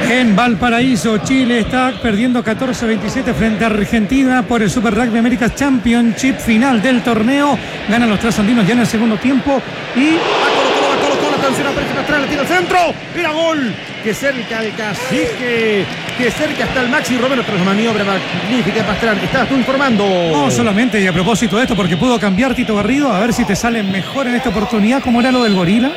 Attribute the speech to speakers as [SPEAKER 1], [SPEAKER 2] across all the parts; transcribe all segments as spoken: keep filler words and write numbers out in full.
[SPEAKER 1] En Valparaíso, Chile está perdiendo catorce a veintisiete frente a Argentina por el Super Rugby Americas Championship final del torneo. Ganan los trasandinos ya en el segundo tiempo y...
[SPEAKER 2] Atención a Pérez Pastrana, tira al centro, era gol, que cerca el Cacique, que cerca está el Maxi Romero tras maniobra magnífica de Pastrana. Estabas tú informando.
[SPEAKER 1] No, solamente, y a propósito de esto, porque pudo cambiar Tito Garrido, a ver si te sale mejor en esta oportunidad, como era lo del gorila.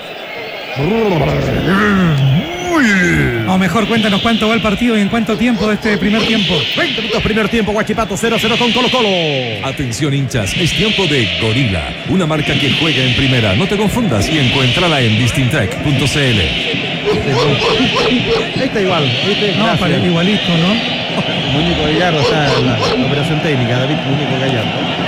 [SPEAKER 1] O mejor, cuéntanos cuánto va el partido y en cuánto tiempo de este primer tiempo.
[SPEAKER 2] veinte minutos primer tiempo, Huachipato cero a cero con Colo Colo.
[SPEAKER 3] Atención hinchas, es tiempo de Gorila, una marca que juega en primera. No te confundas y encuéntrala en distintec punto c l.
[SPEAKER 2] Ahí está igual, ¿viste?
[SPEAKER 1] No, parece igualito, ¿no?
[SPEAKER 2] Muñeco Gallardo está en la, la operación técnica, David Muñeco Gallardo.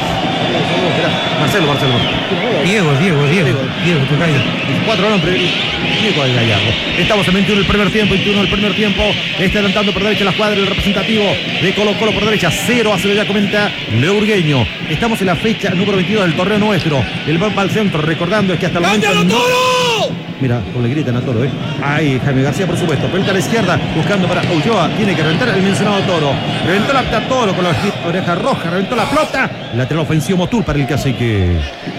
[SPEAKER 2] Marcelo, Marcelo.
[SPEAKER 1] Diego, Diego, Diego. Diego, tu calle.
[SPEAKER 2] Cuatro nombres. Diego de Gallardo. Estamos en veintiuno del primer tiempo, veintiuno del primer tiempo. Está adelantando por derecha la escuadra el representativo de Colo Colo por derecha. Cero a cero ya comenta Leo Urgueño. Estamos en la fecha número veintidós del torneo nuestro. El van para el centro, recordando es que hasta el momento... No... Mira, como le gritan a Toro, ¿eh? Ahí, Jaime García, por supuesto. Pelota a la izquierda, buscando para Ulloa. Tiene que reventar el mencionado Toro. Reventó la pelota Toro con la oreja roja. Reventó la pelota. Lateral ofensivo Motul para el Cacique.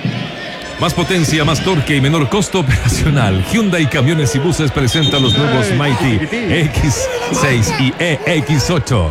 [SPEAKER 3] Más potencia, más torque y menor costo operacional. Hyundai Camiones y Buses presenta los nuevos Mighty equis seis y E X ocho.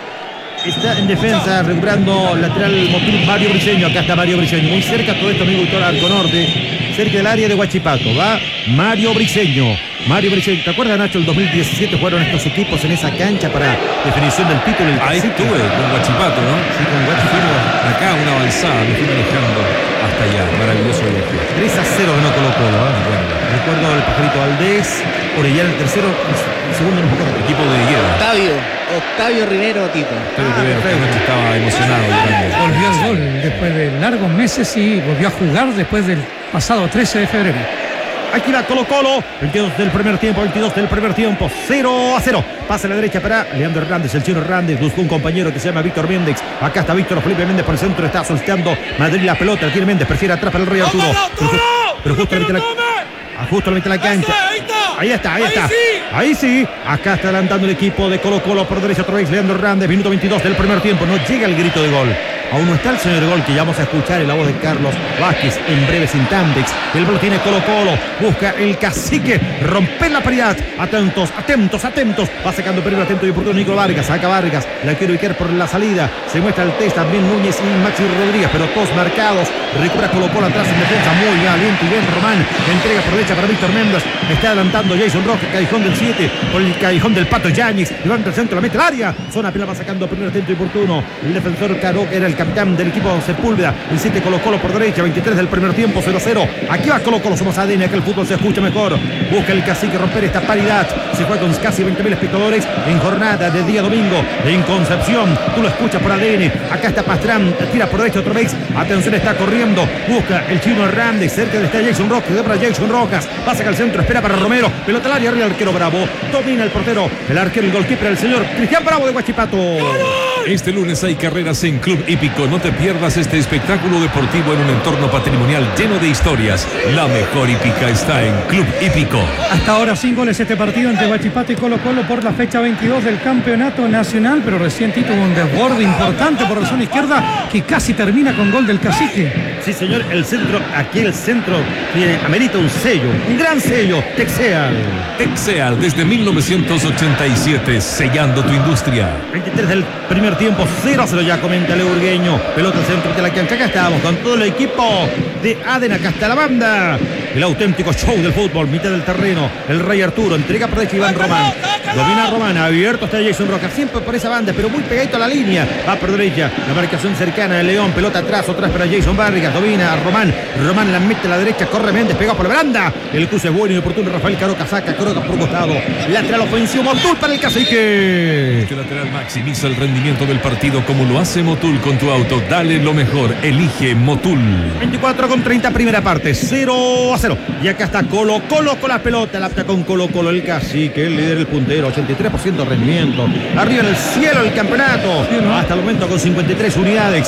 [SPEAKER 2] Está en defensa, recuperando lateral Motul Mario Briceño. Acá está Mario Briceño. Muy cerca todo esto, amigo Víctor Arco Norte. Cerca del área de Huachipato. Va Mario Briceño. Mario Briceño. ¿Te acuerdas, Nacho? El dos mil diecisiete jugaron estos equipos en esa cancha para definición del título. El
[SPEAKER 3] Ahí estuve con Huachipato, ¿no?
[SPEAKER 2] Sí, con Huachipato.
[SPEAKER 3] Acá una avanzada, me fui manejando hasta allá. Maravilloso viaje.
[SPEAKER 2] tres a cero ganó Colo Colo, ¿eh? Bueno, recuerdo el Pajarito Valdés, Orellana el tercero, el segundo no me acuerdo.
[SPEAKER 3] Equipo de Higuera.
[SPEAKER 4] Octavio, Octavio Rivero, Tito.
[SPEAKER 3] Octavio ah, Rivero, que noche estaba emocionado.
[SPEAKER 1] Volvió al gol después de largos meses y volvió a jugar después del pasado trece de febrero.
[SPEAKER 2] Aquí va Colo Colo, veintidós del primer tiempo, veintidós del primer tiempo, cero a cero. Pasa a la derecha para Leandro Hernández, el chino Hernández, buscó un compañero que se llama Víctor Méndez. Acá está Víctor Felipe Méndez por el centro, está solteando Madrid la pelota, la tiene Méndez, prefiere atrás para el Rey Arturo. Pero, pero justo la mete la, justo la mete la cancha. Ahí está, ahí está. Ahí sí, acá está adelantando el equipo de Colo Colo por derecha otra vez Leandro Hernández, minuto veintidós del primer tiempo, no llega el grito de gol. Aún no está el señor gol que ya vamos a escuchar en la voz de Carlos Vázquez en breves instantes. El balón tiene Colo Colo, busca el Cacique, rompe la paridad. Atentos, atentos, atentos. Va sacando peligro atento y oportuno Nico Vargas, saca Vargas, la quiere ubicar por la salida. Se muestra el test también Núñez y Maxi Rodríguez, pero todos marcados. Recupera Colo Colo atrás en defensa, muy valiente y bien Román. Entrega por derecha para Víctor Méndez. Está adelantando Jason Rojas, callejón del siete, por el callejón del Pato Yáñez. Levanta el centro, la mete al área. Zona pelota va sacando primero atento y oportuno. El defensor Caro era el capitán del equipo Sepúlveda. El siete Colo Colo por derecha, veintitrés del primer tiempo, cero a cero. Aquí va Colo Colo, somos A D N, acá el fútbol se escucha mejor. Busca el Cacique romper esta paridad. Se juega con casi veinte mil espectadores en jornada de día domingo en Concepción. Tú lo escuchas por A D N. Acá está Pastrán, tira por derecha otra vez. Atención, está corriendo. Busca el chino Hernández. Cerca de está Jason Rojas. De para Jason Rojas. Pasa acá al centro, espera para Romero. Pelota al área, arriba el arquero Bravo. Domina el portero. El arquero, el golkeeper, el señor Cristian Bravo de Huachipato.
[SPEAKER 3] Este lunes hay carreras en Club Hípico. No te pierdas este espectáculo deportivo en un entorno patrimonial lleno de historias. La mejor hípica está en Club Hípico.
[SPEAKER 1] Hasta ahora sin goles este partido entre Huachipato y Colo Colo por la fecha veintidós del campeonato nacional, pero recién Tito un desborde importante por la zona izquierda que casi termina con gol del Cacique.
[SPEAKER 2] Sí, señor, el centro, aquí el centro tiene, amerita un sello, un gran sello, Texeal.
[SPEAKER 3] Texeal desde mil novecientos ochenta y siete, sellando tu industria.
[SPEAKER 2] veintitrés del primer tiempo, cero a cero ya comenta Leo Urgueño. Pelota al centro de la cancha, acá estamos con todo el equipo de Aden, acá está la banda. El auténtico show del fútbol, mitad del terreno, el Rey Arturo, entrega por derecha Iván Román. Domina Román, abierto está Jason Rojas, siempre por esa banda, pero muy pegadito a la línea. Va por derecha, la marcación cercana de León, pelota atrás, otra vez para Jason Vargas, domina a Román. Román la mete a la derecha, corre Méndez, pegado por la baranda. El cruce es bueno y oportuno, Rafael Caroca saca, Caroca por costado. Lateral ofensivo, Motul para el Cacique.
[SPEAKER 3] Este lateral maximiza el rendimiento del partido como lo hace Motul con tu auto. Dale lo mejor, elige Motul.
[SPEAKER 2] veinticuatro con treinta, primera parte, cero a cero. Y acá está Colo Colo con la pelota, la apta con Colo Colo, el Cacique, el líder, el puntero, ochenta y tres por ciento de rendimiento. Arriba en el cielo el campeonato, hasta el momento con cincuenta y tres unidades.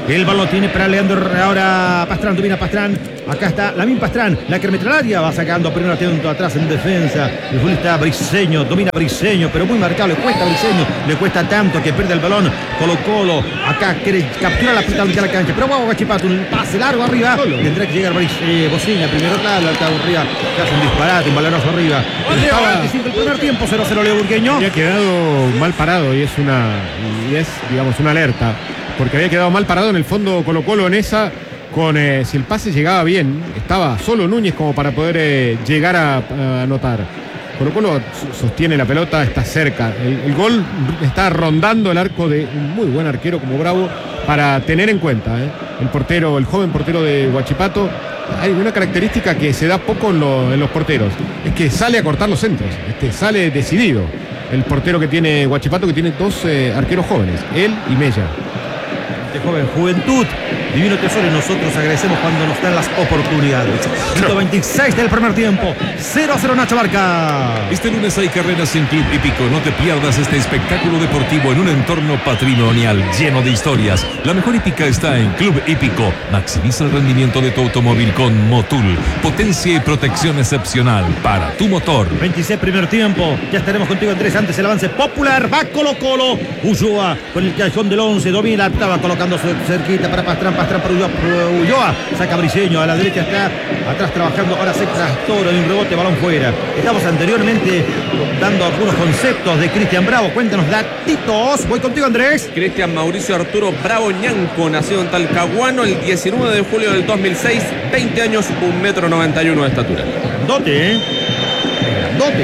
[SPEAKER 2] El balón tiene para Leandro ahora Pastrán, domina Pastrán. Acá está Lamin Pastrán, la que mete al área, va sacando primero atento atrás en defensa. El futbolista Briseño, domina Briseño, pero muy marcado, le cuesta a Briseño, le cuesta tanto que pierde el balón. Colo Colo, acá quiere capturar la pelota de la cancha, pero vamos Huachipato, un pase largo arriba. Tendrá que llegar eh, Bocina, primero claro, la arriba, que hace un disparate, un balonazo arriba. Estaba veinticinco el primer tiempo, cero cero Leo Burgueño.
[SPEAKER 5] Había quedado mal parado y es una, y es, digamos, una alerta, porque había quedado mal parado en el fondo Colo Colo en esa. Con, eh, si el pase llegaba bien, estaba solo Núñez como para poder eh, llegar a, a anotar. Colo Colo sostiene la pelota, está cerca. El, el gol está rondando el arco de un muy buen arquero como Bravo, para tener en cuenta. Eh, el portero, el joven portero de Huachipato, hay una característica que se da poco en, lo, en los porteros, es que sale a cortar los centros, este, sale decidido. El portero que tiene Huachipato, que tiene dos eh, arqueros jóvenes, él y Mella.
[SPEAKER 2] De joven juventud, divino tesoro, y nosotros agradecemos cuando nos dan las oportunidades. ciento veintiséis del primer tiempo, cero a cero Nacho Barca.
[SPEAKER 3] Este lunes hay carreras en Club Hípico. No te pierdas este espectáculo deportivo en un entorno patrimonial lleno de historias. La mejor hípica está en Club Hípico. Maximiza el rendimiento de tu automóvil con Motul. Potencia y protección excepcional para tu motor.
[SPEAKER 2] veintiséis primer tiempo, ya estaremos contigo Andrés. Antes el avance popular, va Colo Colo. Ulloa con el callejón del once, domina, estaba colocando cerquita para Pastrán, Pastrán para Ulloa, Ulloa saca Briseño, a la derecha está atrás trabajando, ahora se trastora de un rebote, balón fuera. Estamos anteriormente dando algunos conceptos de Cristian Bravo, cuéntanos datitos. Voy contigo Andrés.
[SPEAKER 6] Cristian Mauricio Arturo Bravo Ñanco, nacido en Talcahuano el diecinueve de julio del dos mil seis, veinte años, un metro noventa y uno de estatura.
[SPEAKER 2] Dote, ¿eh? Dote.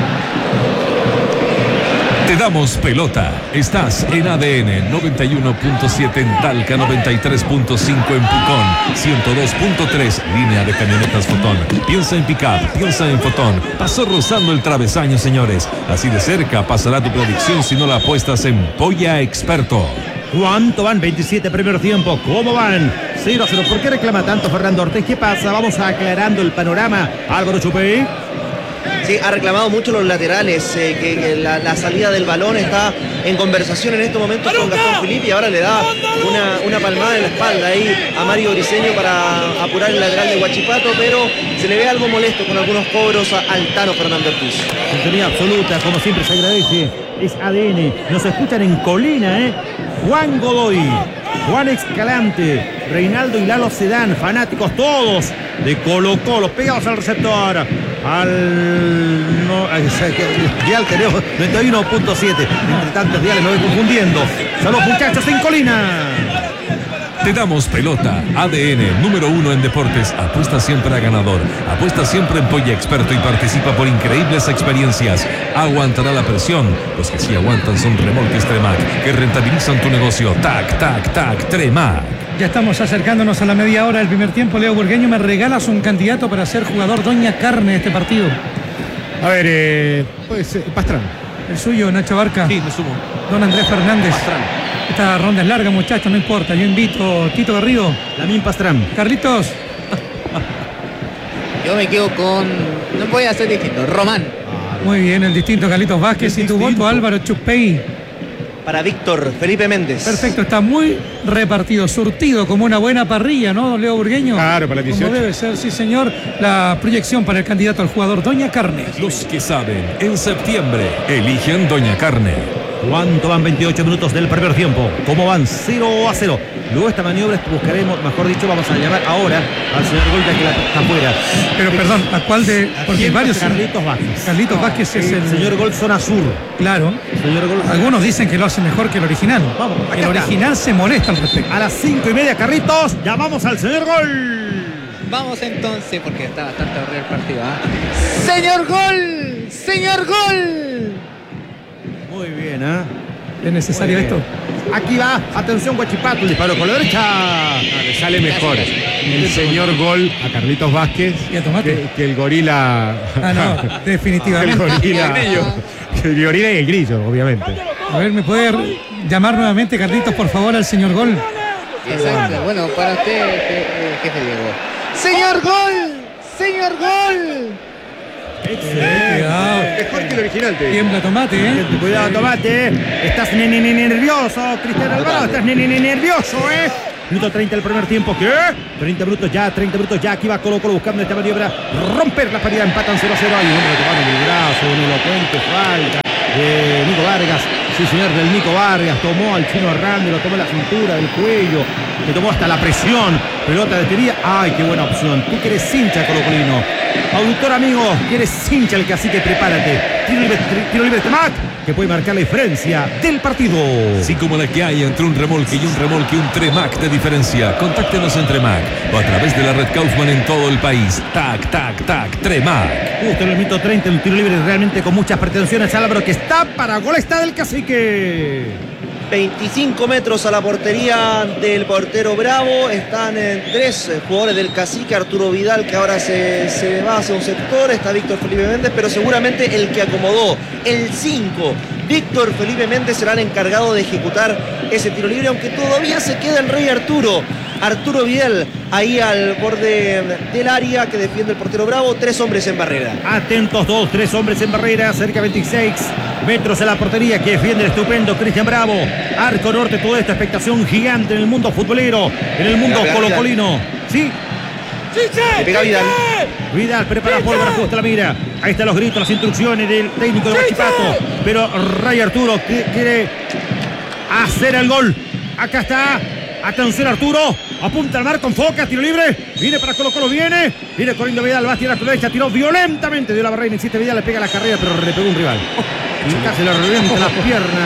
[SPEAKER 3] Te damos pelota. Estás en A D N noventa y uno punto siete en Talca, noventa y tres punto cinco en Pucón, ciento dos punto tres, línea de camionetas Fotón. Piensa en pick-up, piensa en Fotón. Pasó rozando el travesaño, señores. Así de cerca pasará tu predicción si no la apuestas en Polla Experto.
[SPEAKER 2] ¿Cuánto van? veintisiete primer tiempo. ¿Cómo van? cero a cero. ¿Por qué reclama tanto Fernando Ortiz? ¿Qué pasa? Vamos aclarando el panorama. Álvaro Chupey.
[SPEAKER 4] Sí, ha reclamado mucho los laterales, eh, que, que la, la salida del balón está en conversación en estos momentos con Gastón Filippi, y ahora le da una, una palmada en la espalda ahí a Mario Briseño para apurar el lateral de Huachipato, pero se le ve algo molesto con algunos cobros al Tano Fernando Ortiz.
[SPEAKER 2] Sintonía absoluta, como siempre se agradece. Es A D N. Nos escuchan en Colina, ¿eh? Juan Godoy, Juan Escalante, Reinaldo y Lalo Sedán, fanáticos todos de Colo Colo, pegados al receptor. Al no, dial tenemos noventa y uno punto siete. Entre tantos diales me voy confundiendo. Saludos muchachos en Colina.
[SPEAKER 3] Te damos pelota. A D N, número uno en deportes. Apuesta siempre a ganador. Apuesta siempre en Polla Experto y participa por increíbles experiencias. Aguantará la presión. Los que sí aguantan son remolques Tremac, que rentabilizan tu negocio. Tac, tac, tac, Tremac.
[SPEAKER 1] Ya estamos acercándonos a la media hora del primer tiempo. Leo Burgueño, ¿me regalas un candidato para ser jugador Doña Carne de este partido?
[SPEAKER 5] A ver, eh, pues eh, Pastrán.
[SPEAKER 1] El suyo, Nacho Barca.
[SPEAKER 6] Sí, me sumo.
[SPEAKER 1] Don Andrés Fernández.
[SPEAKER 6] Pastrán.
[SPEAKER 1] Esta ronda es larga, muchachos, no importa. Yo invito a Tito Garrido.
[SPEAKER 2] Lamin Pastrán.
[SPEAKER 1] Carlitos.
[SPEAKER 7] Yo me quedo con... No voy a ser distinto. Román.
[SPEAKER 1] Muy bien, el distinto Carlitos Vázquez. Y tu voto, Álvaro Chupey.
[SPEAKER 4] Para Víctor Felipe Méndez.
[SPEAKER 1] Perfecto, está muy repartido, surtido, como una buena parrilla, ¿no, Leo Burgueño?
[SPEAKER 5] Claro, para el dieciocho.
[SPEAKER 1] Como debe ser, sí, señor. La proyección para el candidato al jugador Doña Carne.
[SPEAKER 3] Los que saben, en septiembre, eligen Doña Carne.
[SPEAKER 2] ¿Cuánto van? veintiocho minutos del primer tiempo. ¿Cómo van? cero a cero. Luego esta maniobra buscaremos, mejor dicho, vamos a llamar ahora al señor Gol, que la está afuera.
[SPEAKER 1] Pero perdón, ¿a cuál de...? Porque varios...
[SPEAKER 2] Carlitos Vázquez.
[SPEAKER 1] Carlitos Vázquez es el...
[SPEAKER 2] El señor Gol zona sur.
[SPEAKER 1] Claro.
[SPEAKER 2] Señor Gol.
[SPEAKER 1] Algunos dicen que lo hace mejor que el original.
[SPEAKER 2] Vamos, acá
[SPEAKER 1] el
[SPEAKER 2] está.
[SPEAKER 1] original se molesta al respecto.
[SPEAKER 2] A las cinco y media, Carlitos, llamamos al señor Gol.
[SPEAKER 7] Vamos entonces, porque está bastante aburrido el partido. ¿eh? ¡Señor Gol! ¡Señor Gol!
[SPEAKER 2] Muy bien, ¿eh?
[SPEAKER 1] ¿Es necesario esto?
[SPEAKER 2] Aquí va, atención Huachipato, el disparo con la derecha.
[SPEAKER 5] No, le sale mejor el señor Gol a Carlitos Vázquez
[SPEAKER 1] ¿Y a Tomate?
[SPEAKER 5] que, que el gorila.
[SPEAKER 1] Ah, no,
[SPEAKER 5] el
[SPEAKER 1] definitivamente.
[SPEAKER 5] gorila. El gorila y el grillo, obviamente.
[SPEAKER 1] A ver, ¿me puede llamar nuevamente, Carlitos, por favor, al señor Gol?
[SPEAKER 7] Exacto. Bueno, para usted, je- eh, jefe Diego. ¡Señor Gol! ¡Señor Gol!
[SPEAKER 1] Cuidado.
[SPEAKER 5] Mejor que el original, te digo.
[SPEAKER 1] Tiembla Tomate, ¿eh?
[SPEAKER 2] Cuidado, Tomate. Estás ne, ne, ne, nervioso, Cristiano Alvarado. Estás ne, ne, ne, nervioso, ¿eh? Minuto treinta del primer tiempo. ¿Qué? treinta minutos ya, treinta minutos ya. Aquí va Colo Colo buscando esta maniobra. Romper la paridad, empatan cero a cero. Hay un hombre tomando el brazo, un elocuente falta de Nico Vargas. Sí, señor, del Nico Vargas. Tomó al Chino Hernández, lo tomó la cintura, del cuello. Que tomó hasta la presión. Pelota de tería. Ay, qué buena opción. Tú que eres hincha colocolino. Auditor amigo, que eres hincha el Cacique, prepárate. Tiro libre, tiro libre Temac, que puede marcar la diferencia del partido.
[SPEAKER 3] Sí, como la que hay entre un remolque y un remolque, un Tremac de diferencia. Contáctenos en Tremac o a través de la red Kaufman en todo el país. Tac, tac, tac, Tremac.
[SPEAKER 2] Justo en el minuto treinta, un tiro libre realmente con muchas pretensiones. Álvaro, que está para gol, está del Cacique.
[SPEAKER 4] veinticinco metros a la portería del portero Bravo. Están eh, tres eh, jugadores del Cacique. Arturo Vidal, que ahora se, se va hacia un sector. Está Víctor Felipe Méndez, pero seguramente el que acomodó el cinco, Víctor Felipe Méndez, será el encargado de ejecutar ese tiro libre, aunque todavía se queda el Rey Arturo. Arturo Vidal ahí al borde del área que defiende el portero Bravo. Tres hombres en barrera.
[SPEAKER 2] Atentos, dos, tres hombres en barrera. Cerca de veintiséis metros a la portería que defiende el estupendo Cristian Bravo. Arco norte, toda esta expectación gigante en el mundo futbolero, en el mundo colocolino. Sí.
[SPEAKER 4] Le pega Vidal.
[SPEAKER 2] Vidal prepara pólvora, ajusta la mira. Ahí están los gritos, las instrucciones del técnico de Huachipato. Pero Rey Arturo quiere hacer el gol. Acá está. Atención Arturo. Apunta al marco, enfoca, tiro libre. Viene para Colo Colo, viene. Viene corriendo Vidal, va a tirar a tu derecha. Tiró violentamente. Dio la barrera, insiste Vidal, le pega la carrera, pero le pegó un rival. Y casi le revienta la pierna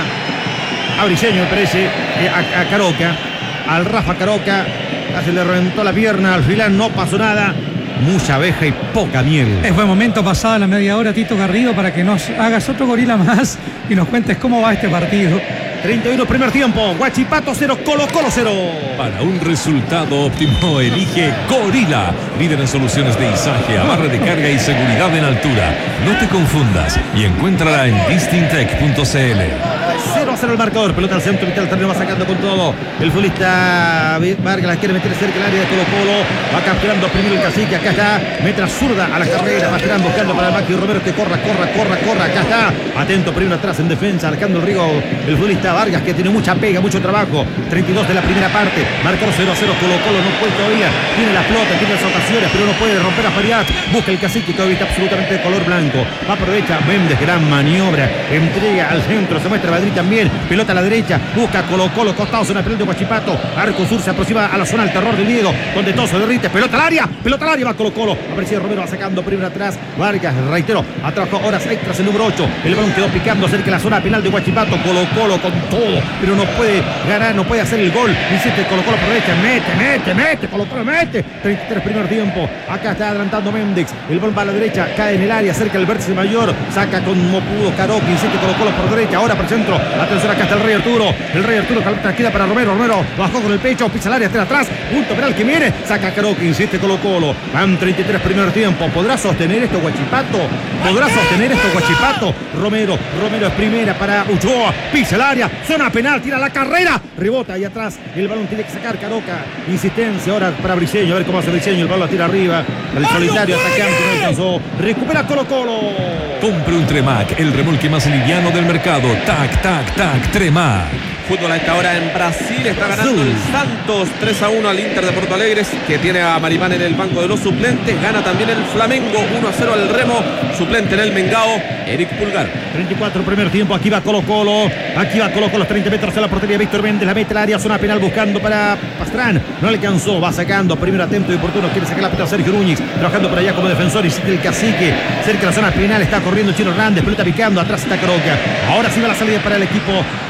[SPEAKER 2] a Briceño, me parece. A, a Caroca. Al Rafa Caroca. Casi le reventó la pierna. Al final no pasó nada. Mucha abeja y poca miel.
[SPEAKER 1] Es buen momento, pasada la media hora, Tito Garrido, para que nos hagas otro gorila más y nos cuentes cómo va este partido.
[SPEAKER 2] treinta y uno primer tiempo. Huachipato cero, Colo Colo cero.
[SPEAKER 3] Para un resultado óptimo, elige Gorila. Líder en soluciones de izaje, amarre de carga y seguridad en altura. No te confundas y encuéntrala en distintec punto c l.
[SPEAKER 2] cero a cero el marcador. Pelota al centro, mitad del terreno, va sacando con todo. El futbolista Vargas la quiere meter cerca del área de Colo Colo. Va capturando primero el Cacique. Acá está. Metra zurda a la carrera. Va tirando, buscando para el Maqui Romero, que corra, corra, corra, corra. Acá está. Atento, primero atrás en defensa. Arcando el riego. El futbolista Vargas, que tiene mucha pega, mucho trabajo. treinta y dos de la primera parte. Marcador cero a cero. Colo Colo no puede todavía. Tiene la flota, tiene las ocasiones, pero no puede romper la paridad. Busca el Cacique, que hoy está absolutamente de color blanco. Va por derecha. Méndez, gran maniobra. Entrega al centro. Se muestra Madrid también. Pelota a la derecha. Busca Colo Colo. Costados en el pelota de Huachipato. Arco sur se aproxima a la zona del terror del Diego, donde todo se derrite. Pelota al área. Pelota al área. Va Colo Colo. Aparecía Romero, va sacando primero atrás. Vargas, reitero, atrapó horas extras el número ocho. El balón quedó picando cerca de la zona penal de Huachipato. Colo Colo con todo, pero no puede ganar, no puede hacer el gol. Insiste Colo Colo por derecha. Mete, mete, mete. Colo Colo mete. treinta y tres primer tiempo. Acá está adelantando Méndez. El balón va a la derecha. Cae en el área cerca del vértice mayor. Saca con Mopudo Caroqui. Insiste Colo Colo por derecha. Ahora por el centro. Atención, acá está el Rey Arturo. El Rey Arturo tranquila para Romero. Romero bajó con el pecho. Pisa el área, está atrás. Punto penal que viene. Saca Caroqui. Insiste Colo Colo. Van treinta y tres primer tiempo. ¿Podrá sostener esto Huachipato? ¿Podrá sostener esto Huachipato? Romero. Romero es primera para Uchoa. Pisa el área. Zona penal. Tira la carrera. Rebota ahí atrás. El balón tiene que sacar Caroca. Insistencia ahora para Briceño. A ver cómo hace Briceño. El balón la tira arriba. El solitario atacante no alcanzó. Recupera Colo Colo.
[SPEAKER 3] Compre un Tremac, el remolque más liviano del mercado. Tac, tac, tac, Tremac.
[SPEAKER 6] Fútbol a esta hora en Brasil. Está ganando el Santos tres a uno al Inter de Porto Alegre, que tiene a Marimán en el banco de los suplentes. Gana también el Flamengo uno a cero al Remo. Suplente en el Mengao, Eric Pulgar.
[SPEAKER 2] treinta y cuatro primer tiempo. Aquí va Colo Colo. Aquí va Colo Colo. treinta metros a la portería. Víctor Méndez la mete al área. Zona penal buscando para Pastrán. No alcanzó. Va sacando. Primer atento y oportuno. Quiere sacar la pelota a Sergio Núñez. Trabajando por allá como defensor. Y sigue el Cacique. Cerca de la zona penal. Está corriendo Chino Hernández. Pelota picando. Atrás está Caroca. Ahora sí va la salida para el equipo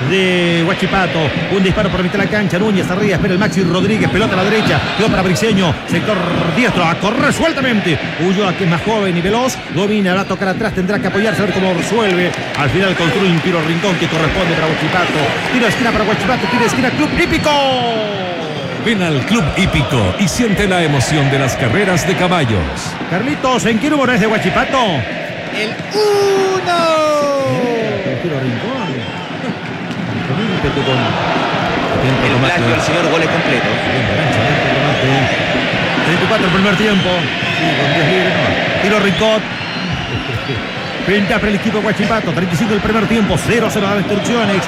[SPEAKER 2] de Huachipato. Un disparo por mitad de la cancha. Núñez arriba. Espera el Maxi Rodríguez. Pelota a la derecha. Quedó para Briceño. Sector diestro. A correr sueltamente. Ulloa, que es más joven y veloz. Domina. Va a tocar atrás. Tendrá que apoyarse. A ver cómo resuelve. Al final construye un tiro rincón que corresponde para Huachipato. Tiro de esquina para Huachipato. Tiro de esquina. Club Hípico.
[SPEAKER 3] Ven al Club Hípico y siente la emoción de las carreras de caballos.
[SPEAKER 2] Carlitos, ¿en qué número es de Huachipato?
[SPEAKER 7] El uno.
[SPEAKER 2] Tiro rincón.
[SPEAKER 4] El plagio del señor goles completo.
[SPEAKER 2] treinta y cuatro el primer tiempo. Sí, con diez libres, no. Tiro rincón. Pinta para el equipo Huachipato. treinta y cinco el primer tiempo. cero a cero da instrucciones.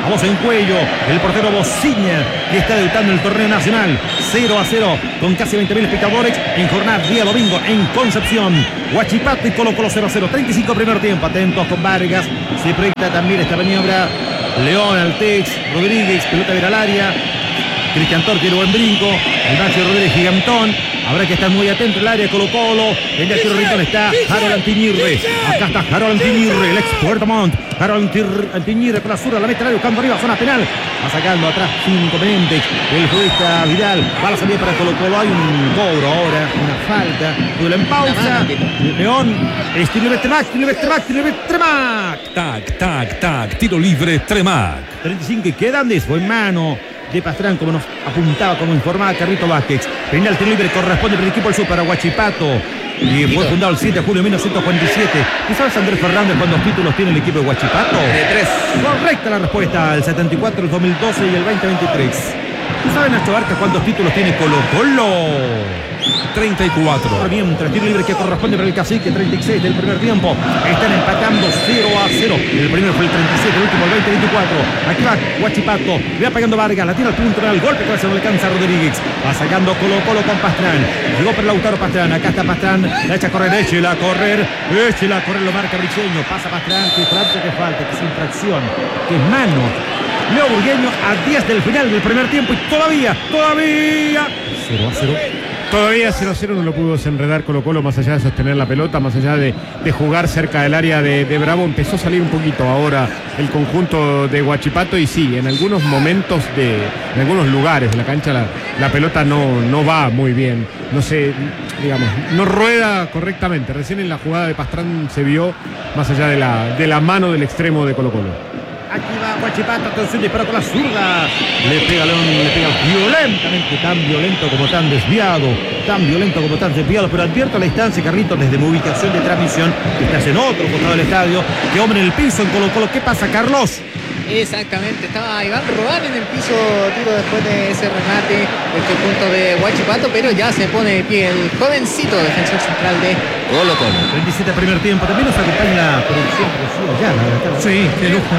[SPEAKER 2] Vamos en cuello. El portero Bociña, que está debutando en el torneo nacional. cero a cero con casi veinte mil espectadores en jornada día domingo en Concepción. Huachipato y Colo Colo cero a cero. treinta y cinco primer tiempo. Atentos con Vargas. Se proyecta también esta maniobra. León, Altex, Rodríguez, pelota viene al área. Cristian Torque, buen brinco. El Nacho Rodríguez gigantón. Habrá que estar muy atento al área Colo Colo. En el tiro rincón está Harold Antiñirre. Acá está Harold Antiñirre, el ex Puerto Montt. Harold Antiñirre con la zurda, la mete al área buscando arriba, zona penal. Va sacando atrás inconveniente el futbolista Vidal. Va a la salida para Colo Colo. Hay un cobro ahora, una falta. Duelo en pausa. León, es tiro libre Tremac, tiro libre Tremac, tiro libre Tremac.
[SPEAKER 3] Tac, tac, tac. Tiro libre Tremac.
[SPEAKER 2] treinta y cinco y quedan de fue en mano de Pastrán, como nos apuntaba, como informaba Carrito Vázquez. Penal tiro libre corresponde para el equipo del Sur, para Huachipato. Y fue fundado el siete de julio de mil novecientos cuarenta y siete. ¿Tú sabes, Andrés Fernández, cuántos títulos tiene el equipo de Huachipato?
[SPEAKER 6] De tres.
[SPEAKER 2] Correcta la respuesta, el setenta y cuatro, el dos mil doce y el veinte veintitrés. ¿Tú sabes, Nacho Barca, cuántos títulos tiene Colo Colo?
[SPEAKER 3] treinta y cuatro.
[SPEAKER 2] Mientras tiro libre que corresponde para el Cacique, treinta y seis del primer tiempo. Están empatando cero a cero. El primero fue el treinta y siete, el último el veinte veinticuatro. Aquí va Huachipato, le va pegando Vargas, la tira al punto, el golpe que no le alcanza a Rodríguez. Va sacando Colo Colo con Pastrán. Llegó para Lautaro Pastrán, acá está Pastrán, la echa a correr, échela a correr, échela a correr, lo marca Briceño. Pasa Pastrán, que falta, que falta, que es infracción, que es mano. Leo Burgueño a diez del final del primer tiempo y todavía, todavía cero a cero.
[SPEAKER 5] Todavía cero a cero no lo pudo desenredar Colo Colo, más allá de sostener la pelota, más allá de, de jugar cerca del área de, de Bravo. Empezó a salir un poquito ahora el conjunto de Huachipato y sí, en algunos momentos, de, en algunos lugares de la cancha la, la pelota no, no va muy bien. No sé, digamos, no rueda correctamente. Recién en la jugada de Pastrán se vio, más allá de la, de la mano del extremo de Colo Colo.
[SPEAKER 2] Aquí va Huachipato, atención, dispara con la zurda. Le pega León, le pega violentamente, tan violento como tan desviado, tan violento como tan desviado. Pero advierto a la distancia, Carlitos, desde mi ubicación de transmisión, que estás en otro costado del estadio, que hombre en el piso en Colo Colo. ¿Qué pasa, Carlos?
[SPEAKER 7] Exactamente, estaba Iván Rodán en el piso, tiro después de ese remate el conjunto de Huachipato, pero ya se pone de pie el jovencito defensor central de Colo Colo.
[SPEAKER 2] treinta y siete primer tiempo, también nos acompaña la producción de Allá.
[SPEAKER 1] Sí, qué lujo.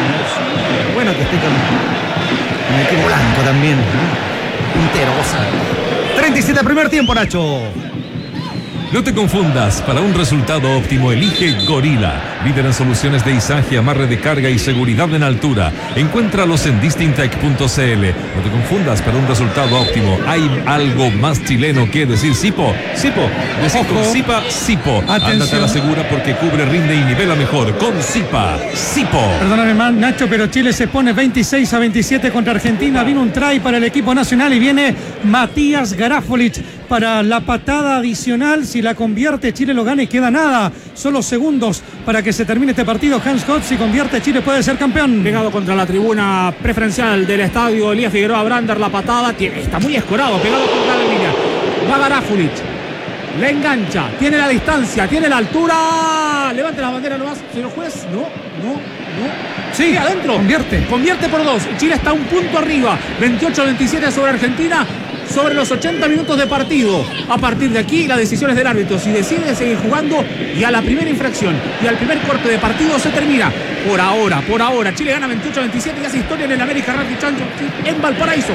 [SPEAKER 2] Bueno que esté con, con el equipo blanco también, ¿no? Puntero, goza. treinta y siete primer tiempo, Nacho.
[SPEAKER 3] No te confundas, para un resultado óptimo elige Gorila, líder en soluciones de izaje, amarre de carga y seguridad en altura. Encuéntralos en distintec punto c l. No te confundas, para un resultado óptimo hay algo más chileno que decir Sipo. Sipo, decir con Sipa, Sipo.
[SPEAKER 1] Atención.
[SPEAKER 3] Ándate a la segura porque cubre, rinde y nivela mejor con Sipa, Sipo.
[SPEAKER 1] Perdóname, man, Nacho, pero Chile se pone veintiséis a veintisiete contra Argentina. Vino un try para el equipo nacional y viene Matías Garafolic para la patada adicional. Si la convierte, Chile lo gana y queda nada. Solo segundos para que se termine este partido. Hans Gott, si convierte, Chile puede ser campeón.
[SPEAKER 8] Pegado contra la tribuna preferencial del estadio Elías Figueroa Brander, la patada. Tiene, está muy escorado, pegado contra la línea. Va Garafulich. Le engancha, tiene la distancia, tiene la altura. Levanta la bandera nomás, señor juez. No, no, no.
[SPEAKER 1] Sí,
[SPEAKER 8] adentro.
[SPEAKER 1] Convierte.
[SPEAKER 8] Convierte por dos. Chile está un punto arriba. veintiocho a veintisiete sobre Argentina. Sobre los ochenta minutos de partido. A partir de aquí, las decisiones del árbitro. Si decide seguir jugando y a la primera infracción y al primer corte de partido se termina. Por ahora, por ahora. Chile gana veintiocho a veintisiete y hace historia en el América Rugby Championship en Valparaíso.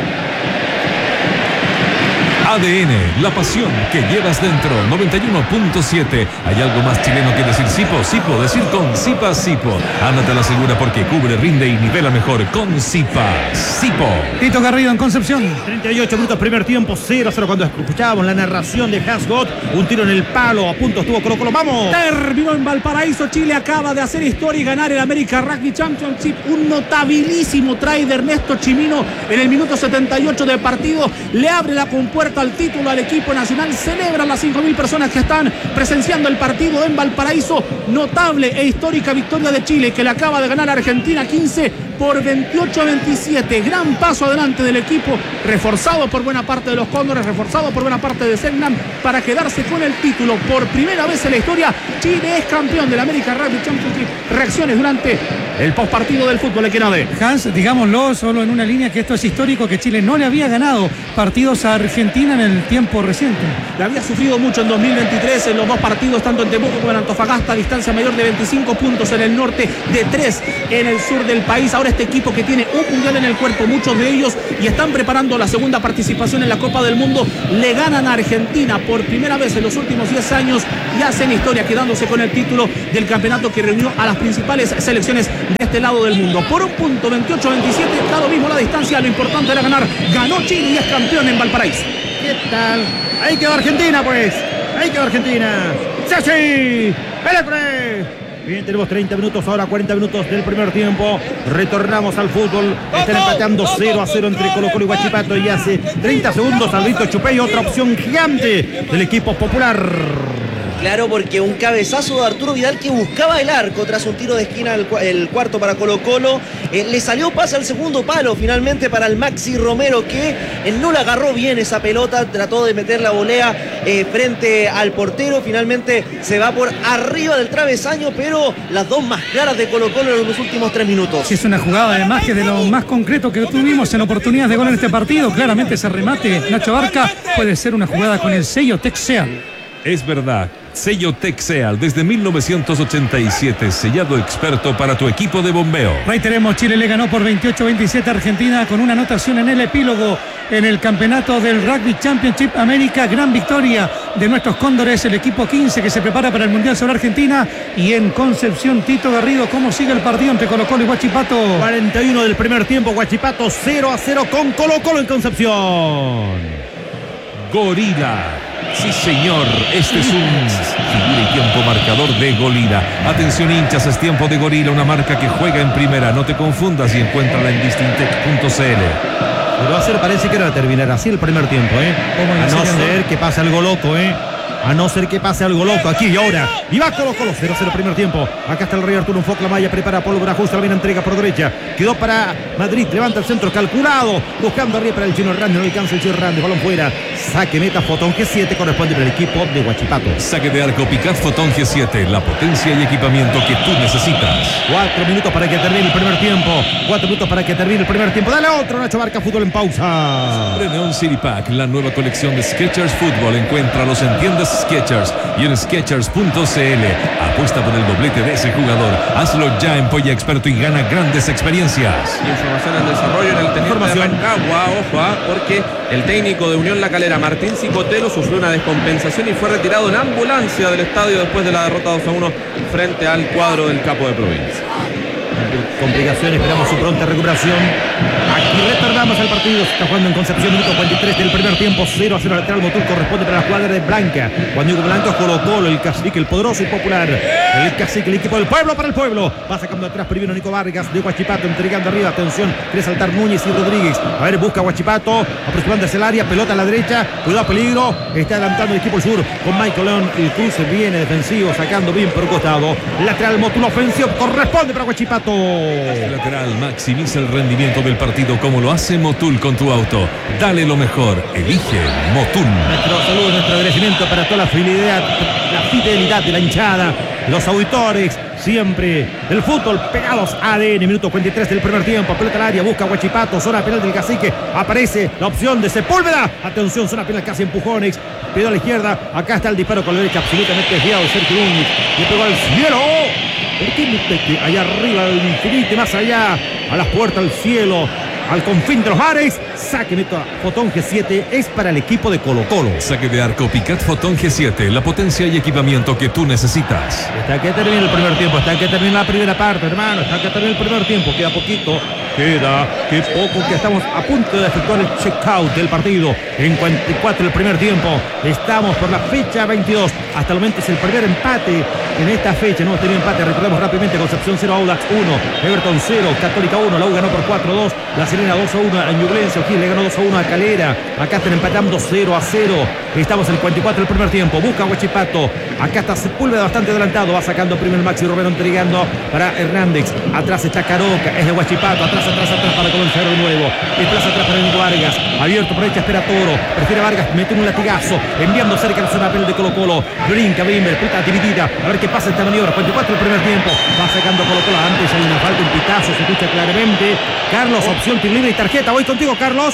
[SPEAKER 3] A D N, la pasión que llevas dentro. noventa y uno punto siete. Hay algo más chileno que decir Sipo, Sipo, decir con Sipa, Sipo. Ándate a la segura porque cubre, rinde y nivela mejor con Sipa, Sipo.
[SPEAKER 1] Tito Garrido en Concepción.
[SPEAKER 2] treinta y ocho minutos primer tiempo, cero a cero cuando escuchábamos la narración de Hans Gott. Un tiro en el palo, a punto estuvo Colo Colo, ¡vamos!
[SPEAKER 8] Terminó en Valparaíso. Chile acaba de hacer historia y ganar el América Rugby Championship. Un notabilísimo try de Ernesto Chimino en el minuto setenta y ocho de partido. Le abre la compuerta al título al equipo nacional. Celebran las cinco mil personas que están presenciando el partido en Valparaíso. Notable e histórica victoria de Chile, que le acaba de ganar a Argentina quince por veintiocho a veintisiete. Gran paso adelante del equipo, reforzado por buena parte de los Cóndores, reforzado por buena parte de Selknam, para quedarse con el título. Por primera vez en la historia, Chile es campeón del América Rugby Championship. Reacciones durante el postpartido del fútbol equinode.
[SPEAKER 1] Hans, digámoslo solo en una línea, que esto es histórico, que Chile no le había ganado partidos a Argentina en el tiempo reciente.
[SPEAKER 8] Le había sufrido mucho en dos mil veintitrés en los dos partidos, tanto en Temuco como en Antofagasta, distancia mayor de veinticinco puntos en el norte, de tres en el sur del país. Ahora ahora este equipo que tiene un mundial en el cuerpo, muchos de ellos, y están preparando la segunda participación en la Copa del Mundo, le ganan a Argentina por primera vez en los últimos diez años y hacen historia quedándose con el título del campeonato que reunió a las principales selecciones de este lado del mundo. Por un punto, veintiocho a veintisiete, dado mismo la distancia, lo importante era ganar. Ganó Chile y es campeón en Valparaíso.
[SPEAKER 2] ¿Qué tal? Ahí quedó Argentina, pues. Ahí quedó Argentina. ¡Sachi! ¡Pelepre! Bien, tenemos treinta minutos, ahora cuarenta minutos del primer tiempo. Retornamos al fútbol. Están empatando cero a cero entre Colo-Colo y Huachipato. Y hace treinta segundos Alvito Chupey, otra opción gigante del equipo popular.
[SPEAKER 4] Claro, porque un cabezazo de Arturo Vidal que buscaba el arco tras un tiro de esquina, el, el cuarto para Colo-Colo. Eh, le salió pase al segundo palo finalmente para el Maxi Romero, que eh, no la agarró bien esa pelota, trató de meter la volea eh, frente al portero. Finalmente se va por arriba del travesaño, pero las dos más claras de Colo-Colo en los últimos tres minutos.
[SPEAKER 1] Sí, es una jugada además que de lo más concreto que tuvimos en oportunidades de gol en este partido. Claramente ese remate, Nacho Barca, puede ser una jugada con el sello Texeal.
[SPEAKER 3] Es verdad, sello Texeal desde mil novecientos ochenta y siete, sellado experto para tu equipo de bombeo.
[SPEAKER 1] Reiteremos, Chile le ganó por veintiocho a veintisiete a Argentina con una anotación en el epílogo en el campeonato del Rugby Championship América. Gran victoria de nuestros Cóndores, el equipo quince que se prepara para el Mundial sobre Argentina. Y en Concepción, Tito Garrido, ¿cómo sigue el partido entre Colo-Colo y Huachipato?
[SPEAKER 2] cuarenta y uno del primer tiempo, Huachipato cero a cero con Colo-Colo en Concepción.
[SPEAKER 3] Gorila. Sí, señor, este es un figura y tiempo marcador de Gorila. Atención, hinchas, es tiempo de Gorila, una marca que juega en primera. No te confundas y encuéntrala en distintec punto c l.
[SPEAKER 2] Pero va a ser, parece que va a terminar así el primer tiempo, ¿eh? A no ser que pase algo loco, ¿eh? A no ser que pase algo loco aquí y ahora. Y va Colo-Colo, cero cero primer tiempo. Acá está el Rey Arturo, un foco la malla, prepara pólvora, ajusta, la bien entrega por derecha. Quedó para Madrid, levanta el centro calculado. Buscando arriba para el Chino Hernández, no alcanza el Chino Hernández, balón fuera. Saque meta Fotón G siete, corresponde para el equipo de Huachipato.
[SPEAKER 3] Saque de arco Picat Fotón G siete, la potencia y equipamiento que tú necesitas.
[SPEAKER 2] Cuatro minutos para que termine el primer tiempo. Cuatro minutos para que termine el primer tiempo. Dale otro, Nacho Barca, fútbol en pausa.
[SPEAKER 3] Neon City Pack, la nueva colección de Skechers Fútbol. Encuéntralos en tiendas Skechers y en Skechers punto c l. Apuesta por el doblete de ese jugador. Hazlo ya en Polla Experto y gana grandes experiencias.
[SPEAKER 6] Información en desarrollo en el teniente de Rancagua, ojo, ¿ah? Porque el técnico de Unión La Calera, Martín Cicotelo, sufrió una descompensación y fue retirado en ambulancia del estadio después de la derrota dos a uno frente al cuadro del Capo de Provincia.
[SPEAKER 2] Complicaciones, esperamos su pronta recuperación. Aquí retornamos al partido. Se está jugando en Concepción, minuto cuarenta y tres del primer tiempo. cero a cero lateral. Motul corresponde para la cuadra de Blanca. Cuando digo Blanco, Colo-Colo, el cacique, el poderoso y popular. El cacique, el equipo del pueblo para el pueblo. Va sacando atrás primero Nico Vargas de Huachipato, entregando arriba. Atención, quiere saltar Núñez y Rodríguez. A ver, busca Huachipato, aproximándose el área, pelota a la derecha. Cuidado, peligro. Está adelantando el equipo del sur con Michael León. El cruce viene defensivo, sacando bien por costado. Lateral Motul ofensivo, corresponde para Huachipato.
[SPEAKER 3] Lateral, maximiza el rendimiento del partido como lo hace Motul con tu auto. Dale lo mejor, elige Motul.
[SPEAKER 2] Nuestro saludo, nuestro agradecimiento para toda la fidelidad, la fidelidad de la hinchada, los auditores, siempre del fútbol pegados a A D N. Minuto cuarenta y tres del primer tiempo, pelota al área, busca Huachipato, zona penal del cacique, aparece la opción de Sepúlveda. Atención, zona penal, casi empujones, pidió a la izquierda, acá está el disparo con la derecha, absolutamente desviado de Sergio Núñez, le pegó al cielo. ¿Por qué allá arriba, al infinito, más allá, a las puertas del cielo, al confín de los mares? Saque meta Fotón G siete, es para el equipo de Colo-Colo.
[SPEAKER 3] Saque de arco Picat Fotón G siete, la potencia y equipamiento que tú necesitas.
[SPEAKER 2] Hasta que termine el primer tiempo, hasta que termine la primera parte, hermano, hasta que termine el primer tiempo, queda poquito. Queda, qué poco, que estamos a punto de efectuar el check-out del partido. En cuarenta y cuatro el primer tiempo. Estamos por la fecha veintidós. Hasta el momento es el primer empate en esta fecha. No hemos tenido empate. Recordemos rápidamente: Concepción cero, Audax uno, Everton cero, Católica uno. La U ganó por cuatro a dos. La Serena dos a uno a Ñublense. O'Higgins le ganó dos a uno a Calera. Acá están empatando cero a cero. Estamos en el cuarenta y cuatro el primer tiempo. Busca Huachipato. Acá está Sepúlveda bastante adelantado. Va sacando primero el Maxi Romero, entregando para Hernández. Atrás está Caroca. Es de Huachipato. Atrás, atrás, atrás para comenzar de nuevo. Desplaza atrás para Nico Vargas. Abierto por derecha, espera Toro. Prefiere Vargas, mete un latigazo. Enviando cerca la zona penal de Colo-Colo. Brinca Bimber, puta dividida. A ver qué pasa esta maniobra. cuarenta y cuatro el primer tiempo. Va sacando Colo-Colo. Antes hay una falta, un pitazo. Se escucha claramente. Carlos, opción tiro libre y tarjeta. Voy contigo, Carlos.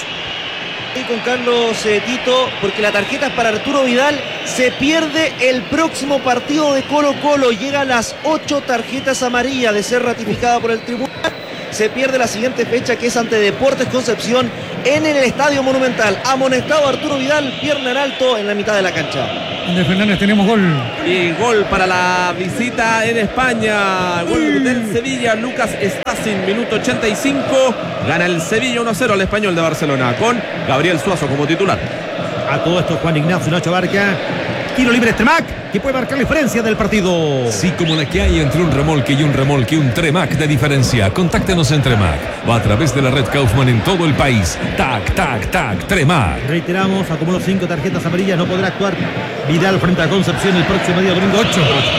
[SPEAKER 4] Y con Carlos eh, Tito, porque la tarjeta es para Arturo Vidal. Se pierde el próximo partido de Colo-Colo. Llega a las ocho tarjetas amarillas de ser ratificada por el tribunal. se pierde la siguiente fecha, que es ante Deportes Concepción en el Estadio Monumental. Amonestado Arturo Vidal, pierna en alto en la mitad de la cancha.
[SPEAKER 1] De Fernández, tenemos gol.
[SPEAKER 6] Y gol para la visita en España. Gol del Sevilla, Lucas Stacin, minuto ochenta y cinco. Gana el Sevilla uno a cero al Español de Barcelona con Gabriel Suazo como titular.
[SPEAKER 2] A todo esto Juan Ignacio Nacho Barca. Tiro libre Tremac, que puede marcar la diferencia del partido.
[SPEAKER 3] Sí, como la que hay entre un remolque y un remolque, un Tremac de diferencia. Contáctenos en Tremac o a través de la red Kaufman en todo el país. Tac, tac, tac, Tremac.
[SPEAKER 2] Reiteramos, acumuló cinco tarjetas amarillas, no podrá actuar Vidal frente a Concepción el próximo día domingo.
[SPEAKER 1] Ocho.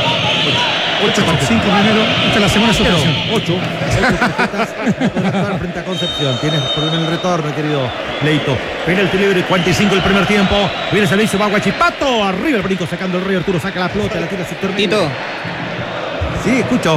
[SPEAKER 1] Ocho por cinco primero. Esta es la segunda suspensión.
[SPEAKER 2] Ocho. Ocho tarjetas. No podrá actuar frente a Concepción. Tienes problema en el retorno, querido Leito. Penalti libre, cuarenta y cinco el primer tiempo. Viene el servicio, va Guachipato. Arriba el brinco, sacando el rey Arturo. Saca la pelota, la tira a sector.
[SPEAKER 7] Tito.
[SPEAKER 2] Sí, escucho.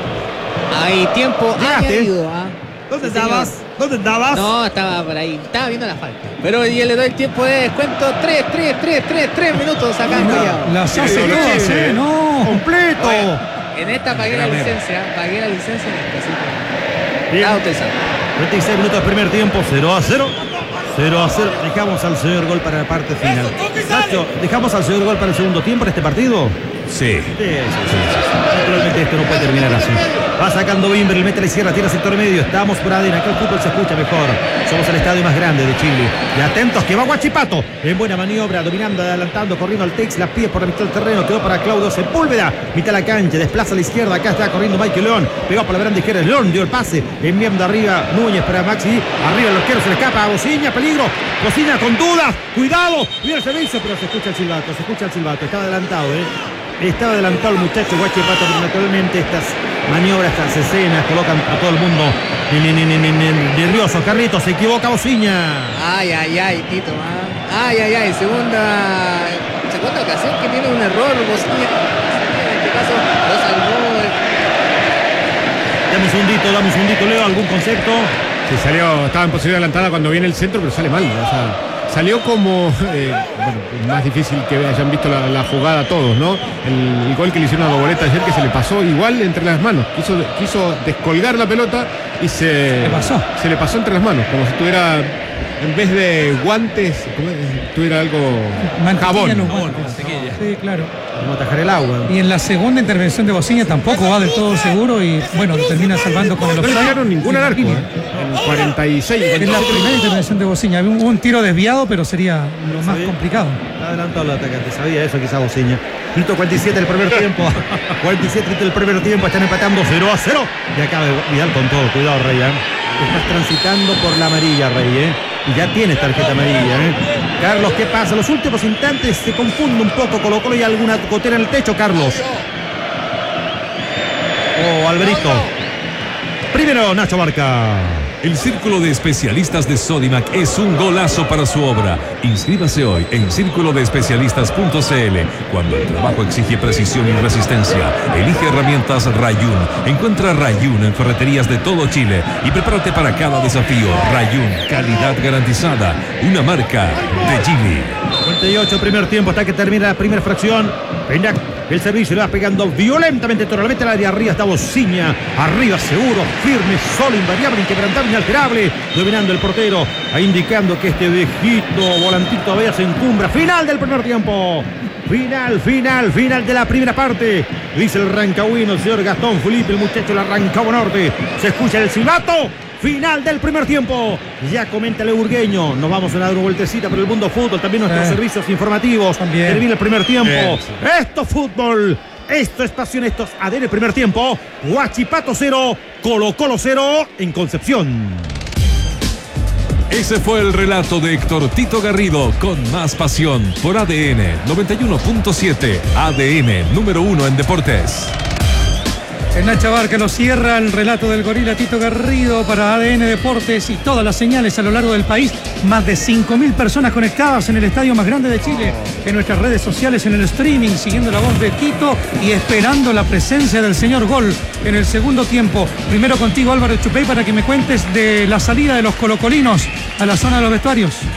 [SPEAKER 7] Hay tiempo
[SPEAKER 2] Llegaste.
[SPEAKER 7] añadido. ¿Ah?
[SPEAKER 2] ¿Dónde
[SPEAKER 7] Sí,
[SPEAKER 2] estabas?
[SPEAKER 7] señor.
[SPEAKER 2] ¿Dónde estabas?
[SPEAKER 7] No, estaba por ahí. Estaba viendo la falta. Pero yo le doy el tiempo de descuento. Tres, tres, tres, tres, tres minutos acá en Collado.
[SPEAKER 1] Las hace
[SPEAKER 2] Sí,
[SPEAKER 1] todas,
[SPEAKER 2] sí.
[SPEAKER 1] ¿eh? No.
[SPEAKER 2] Completo.
[SPEAKER 7] Bueno, en esta pagué la
[SPEAKER 3] Gramero.
[SPEAKER 7] licencia. Pagué la licencia en esta, así que.
[SPEAKER 2] Bien.
[SPEAKER 7] Ah, usted sabe.
[SPEAKER 2] treinta y seis minutos del primer tiempo, cero a cero. cero a cero. Dejamos al señor gol para la parte final. Nacho, ¿dejamos al señor gol para el segundo tiempo en este partido?
[SPEAKER 3] Sí.
[SPEAKER 2] Sí, sí, sí, sí. Naturalmente esto no puede terminar así. Va sacando Bimber, mete a la izquierda, tira sector medio. Estamos por A D N, acá el fútbol se escucha mejor. Somos el estadio más grande de Chile. Y atentos que va Guachipato. En buena maniobra, dominando, adelantando, corriendo al Tex. La pie por la mitad del terreno, quedó para Claudio Sepúlveda. Mitad de la cancha, desplaza a la izquierda. Acá está corriendo Michael León. Pegó por la veranda izquierda. León dio el pase. Enviando arriba Núñez para Maxi. Arriba el arquero se le escapa a Bociña. Peligro. Bociña con dudas. Cuidado. Mira el servicio, pero se escucha el silbato. Se escucha el silbato. Estaba adelantado, ¿eh? Estaba adelantado el muchacho Guachipato, pero naturalmente estas maniobras, estas escenas colocan a todo el mundo ni, ni, ni, ni, ni, ni, nervioso. Carlitos, se equivoca Bociña.
[SPEAKER 7] Ay, ay, ay, Tito. ¿Ah? Ay, ay, ay. Segunda, segunda ocasión que tiene un error. Bociña. En este caso, lo salvó.
[SPEAKER 2] Dame un segundito, dame un segundito, Leo, ¿algún concepto?
[SPEAKER 5] Sí, salió, estaba en posición adelantada cuando viene el centro, pero sale mal. O sea, salió como, eh, bueno, es más difícil que hayan visto la, la jugada todos, ¿no? El, el gol que le hicieron a Doboleta ayer, que se le pasó igual entre las manos. Quiso, quiso descolgar la pelota y se
[SPEAKER 1] Le pasó.
[SPEAKER 5] se le pasó entre las manos, como si tuviera, en vez de guantes, como si tuviera algo
[SPEAKER 1] Mantequilla
[SPEAKER 5] jabón.
[SPEAKER 1] en los guantes. Sí, claro.
[SPEAKER 2] Vamos a atajar el agua.
[SPEAKER 1] Y en la segunda intervención de Bociña tampoco va del todo seguro y bueno, termina salvando con el
[SPEAKER 5] No le
[SPEAKER 1] offside.
[SPEAKER 5] llegaron ningún al arco,
[SPEAKER 1] Línea.
[SPEAKER 5] ¿eh? En cuarenta y seis.
[SPEAKER 1] Es la primera intervención de Bociña. Hubo un tiro desviado, pero sería lo más
[SPEAKER 2] Sí.
[SPEAKER 1] complicado.
[SPEAKER 2] Está adelantado el atacante, sabía eso quizá Bociña. Minuto cuarenta y siete del primer tiempo. cuarenta y siete del primer tiempo, están empatando cero a cero. Y acaba Vidal con todo, cuidado Rey, ¿eh? Estás transitando por la amarilla, Rey, ¿eh? Y ya tienes tarjeta amarilla, ¿eh? Carlos, ¿qué pasa? Los últimos instantes se confunde un poco Colo Colo y alguna gotera en el techo, Carlos. Oh, Alberito. Primero, Nacho Barca.
[SPEAKER 3] El Círculo de Especialistas de Sodimac es un golazo para su obra. Inscríbase hoy en círculo de especialistas punto c l. Cuando el trabajo exige precisión y resistencia, elige herramientas Rayun. Encuentra Rayun en ferreterías de todo Chile y prepárate para cada desafío. Rayun, calidad garantizada, una marca de Chile.
[SPEAKER 2] cuarenta y ocho, primer tiempo, hasta que termina la primera fracción. Peñac, el servicio le va pegando violentamente, totalmente al área. Arriba está Bociña, arriba seguro, firme, solo, invariable, inquebrantable, inalterable, dominando el portero, indicando que este viejito volantito todavía se encumbra. Final del primer tiempo. Final, final, final de la primera parte. Dice el rancagüino, el señor Gastón Felipe, el muchacho del Rancagua Norte. Se escucha el silbato. Final del primer tiempo. Ya comenta el urgueño. Nos vamos a dar una vueltecita por el mundo fútbol. También nuestros
[SPEAKER 1] Eh.
[SPEAKER 2] servicios informativos.
[SPEAKER 1] También.
[SPEAKER 2] Termina el primer tiempo.
[SPEAKER 5] Bien, sí.
[SPEAKER 2] Esto es fútbol. Esto es pasión. Esto es A D N el primer tiempo. Huachipato cero. Colo Colo cero en Concepción.
[SPEAKER 3] Ese fue el relato de Héctor Tito Garrido con más pasión por A D N noventa y uno punto siete. A D N número uno en deportes.
[SPEAKER 1] El Nacho Barca lo cierra el relato del gorila Tito Garrido para A D N Deportes y todas las señales a lo largo del país. Más de cinco mil personas conectadas en el estadio más grande de Chile, en nuestras redes sociales, en el streaming, siguiendo la voz de Tito y esperando la presencia del señor Gol en el segundo tiempo. Primero contigo, Álvaro Chupey, para que me cuentes de la salida de los colocolinos a la zona de los vestuarios.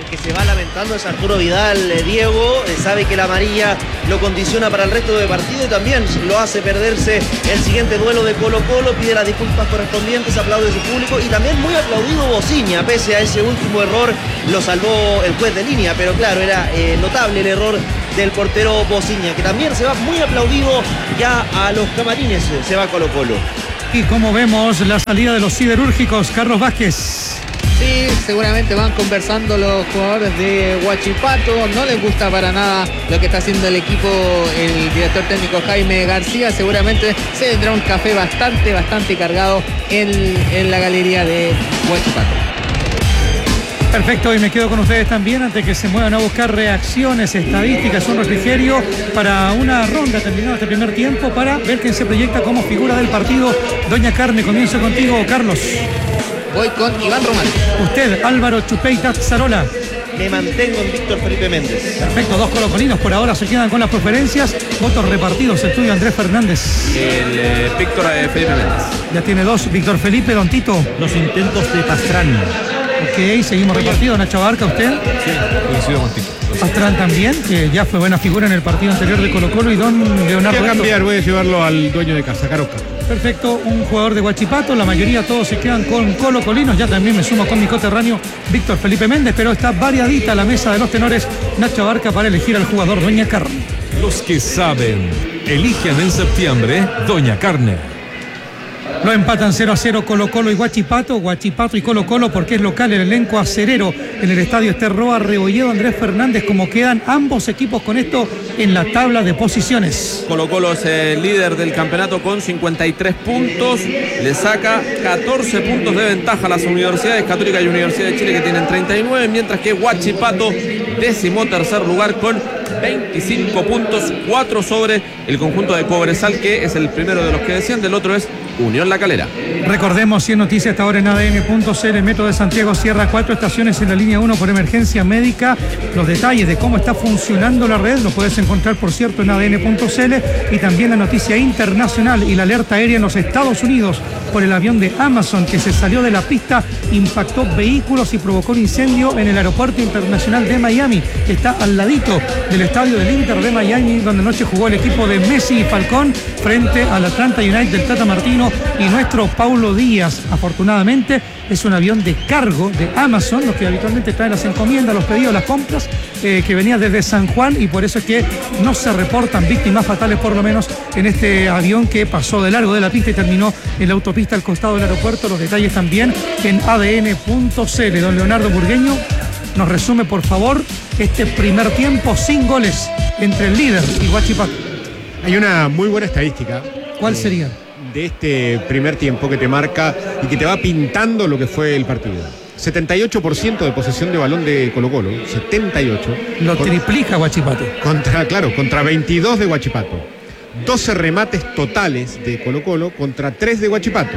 [SPEAKER 4] que se va lamentando es Arturo Vidal, eh, Diego, eh, sabe que la amarilla lo condiciona para el resto de partido y también lo hace perderse el siguiente duelo de Colo Colo, pide las disculpas correspondientes, aplaude a su público y también muy aplaudido Bociña, pese a ese último error, lo salvó el juez de línea, pero claro, era eh, notable el error del portero Bociña, que también se va muy aplaudido ya a los camarines, se va Colo Colo.
[SPEAKER 1] Y como vemos la salida de los siderúrgicos, Carlos Vázquez.
[SPEAKER 7] Sí, seguramente van conversando los jugadores de Huachipato. No les gusta para nada lo que está haciendo el equipo, el director técnico Jaime García. Seguramente se tendrá un café bastante, bastante cargado en, en la galería de Huachipato.
[SPEAKER 1] Perfecto, y me quedo con ustedes también antes que se muevan a buscar reacciones, estadísticas, un refrigerio para una ronda terminada este primer tiempo para ver quién se proyecta como figura del partido. Doña Carne, comienzo contigo, Carlos.
[SPEAKER 7] Voy con Iván Román.
[SPEAKER 1] Usted, Álvaro Chupey Tazzarola.
[SPEAKER 4] Me mantengo en Víctor Felipe Méndez.
[SPEAKER 1] Perfecto, dos colocolinos por ahora se quedan con las preferencias. Votos repartidos, estudio Andrés Fernández.
[SPEAKER 6] El eh, Víctor eh, Felipe Méndez.
[SPEAKER 1] Ya tiene dos, Víctor Felipe, Don Tito.
[SPEAKER 2] Los intentos de Pastrán.
[SPEAKER 1] Ok, seguimos repartidos. Nacho Barca, ¿usted?
[SPEAKER 3] Sí, coincido contigo.
[SPEAKER 1] Pastrán también, que ya fue buena figura en el partido anterior de Colo Colo. Y don Leonardo.
[SPEAKER 5] Voy a cambiar, voy a llevarlo al dueño de casa, Caroca.
[SPEAKER 1] Perfecto, un jugador de Huachipato, la mayoría todos se quedan con Colo Colinos, ya también me sumo con mi coterráneo Víctor Felipe Méndez, pero está variadita la mesa de los tenores. Nacho Barca para elegir al jugador Doña Carne.
[SPEAKER 3] Los que saben, eligen en septiembre Doña Carne.
[SPEAKER 1] Lo empatan cero a cero Colo Colo y Huachipato, Huachipato y Colo Colo porque es local el elenco acerero en el estadio Esterroa, Rebolledo, Andrés Fernández, como quedan ambos equipos con esto en la tabla de posiciones.
[SPEAKER 6] Colo Colo es el líder del campeonato con cincuenta y tres puntos, le saca catorce puntos de ventaja a las universidades Católica y Universidad de Chile que tienen treinta y nueve, mientras que Huachipato décimo tercer lugar con veinticinco puntos, cuatro sobre el conjunto de Cobresal que es el primero de los que desciende, el otro es Unión La Calera.
[SPEAKER 1] Recordemos, si es noticia hasta ahora en A D N punto C L, Metro de Santiago cierra cuatro estaciones en la línea uno por emergencia médica. Los detalles de cómo está funcionando la red los puedes encontrar, por cierto, en A D N punto C L, y también la noticia internacional y la alerta aérea en los Estados Unidos por el avión de Amazon que se salió de la pista, impactó vehículos y provocó un incendio en el aeropuerto internacional de Miami, que está al ladito del estadio del Inter de Miami, donde anoche jugó el equipo de Messi y Falcón frente al Atlanta United del Tata Martino y nuestro Paulo Díaz. Afortunadamente es un avión de cargo de Amazon, los que habitualmente traen las encomiendas, los pedidos, las compras, eh, que venía desde San Juan, y por eso es que no se reportan víctimas fatales, por lo menos en este avión que pasó de largo de la pista y terminó en la autopista al costado del aeropuerto. Los detalles también en A D N punto C L. Don Leonardo Burgueño nos resume, por favor, este primer tiempo sin goles entre el líder y Huachipato.
[SPEAKER 5] Hay una muy buena estadística.
[SPEAKER 1] ¿Cuál sería?
[SPEAKER 5] De este primer tiempo que te marca y que te va pintando lo que fue el partido. setenta y ocho por ciento de posesión de balón de Colo Colo, setenta y ocho.
[SPEAKER 1] Lo
[SPEAKER 5] Con,
[SPEAKER 1] triplica Huachipato.
[SPEAKER 5] Contra, claro, contra veintidós de Huachipato. doce remates totales de Colo Colo contra tres de Huachipato.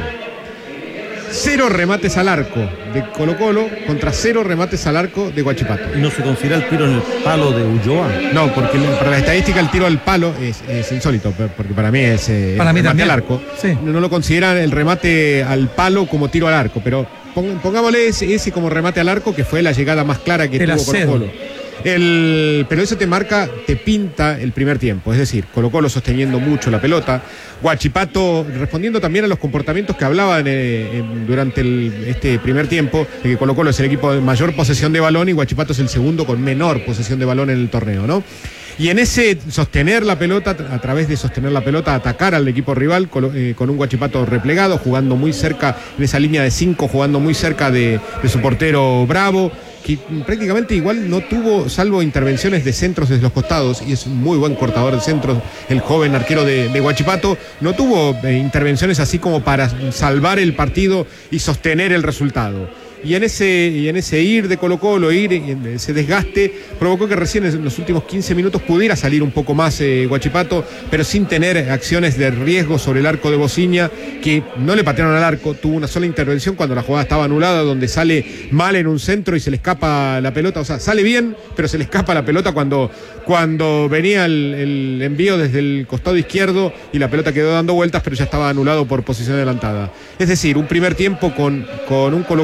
[SPEAKER 5] Cero remates al arco de Colo Colo contra cero remates al arco de Huachipato.
[SPEAKER 2] ¿Y no se considera el tiro en el palo de Ulloa?
[SPEAKER 5] No, porque para la estadística el tiro al palo es, es insólito, porque para mí es eh,
[SPEAKER 1] para mí
[SPEAKER 5] remate
[SPEAKER 1] también.
[SPEAKER 5] al arco.
[SPEAKER 1] Sí.
[SPEAKER 5] No, no lo consideran el remate al palo como tiro al arco, pero pong, pongámosle ese, ese como remate al arco, que fue la llegada más clara que
[SPEAKER 1] Te la
[SPEAKER 5] tuvo Colo
[SPEAKER 1] cedo.
[SPEAKER 5] Colo. El, pero eso te marca, te pinta el primer tiempo, es decir, Colo Colo sosteniendo mucho la pelota, Huachipato respondiendo también a los comportamientos que hablaban eh, en, durante el, este primer tiempo, de que Colo Colo es el equipo de mayor posesión de balón y Huachipato es el segundo con menor posesión de balón en el torneo, ¿no? Y en ese sostener la pelota, a través de sostener la pelota, atacar al equipo rival con, eh, con un Huachipato replegado, jugando muy cerca, en esa línea de cinco, jugando muy cerca de, de su portero Bravo, que prácticamente igual no tuvo, salvo intervenciones de centros desde los costados, y es un muy buen cortador de centros, el joven arquero de, de Huachipato, no tuvo eh, intervenciones así como para salvar el partido y sostener el resultado. Y en ese, y en ese ir de Colo Colo, ir en ese desgaste, provocó que recién en los últimos quince minutos pudiera salir un poco más eh, Huachipato, pero sin tener acciones de riesgo sobre el arco de Bociña, que no le patearon al arco. Tuvo una sola intervención cuando la jugada estaba anulada, donde sale mal en un centro y se le escapa la pelota. O sea, sale bien, pero se le escapa la pelota cuando, cuando venía el, el envío desde el costado izquierdo y la pelota quedó dando vueltas, pero ya estaba anulado por posición adelantada. Es decir, un primer tiempo con, con un Colo Colo dominante,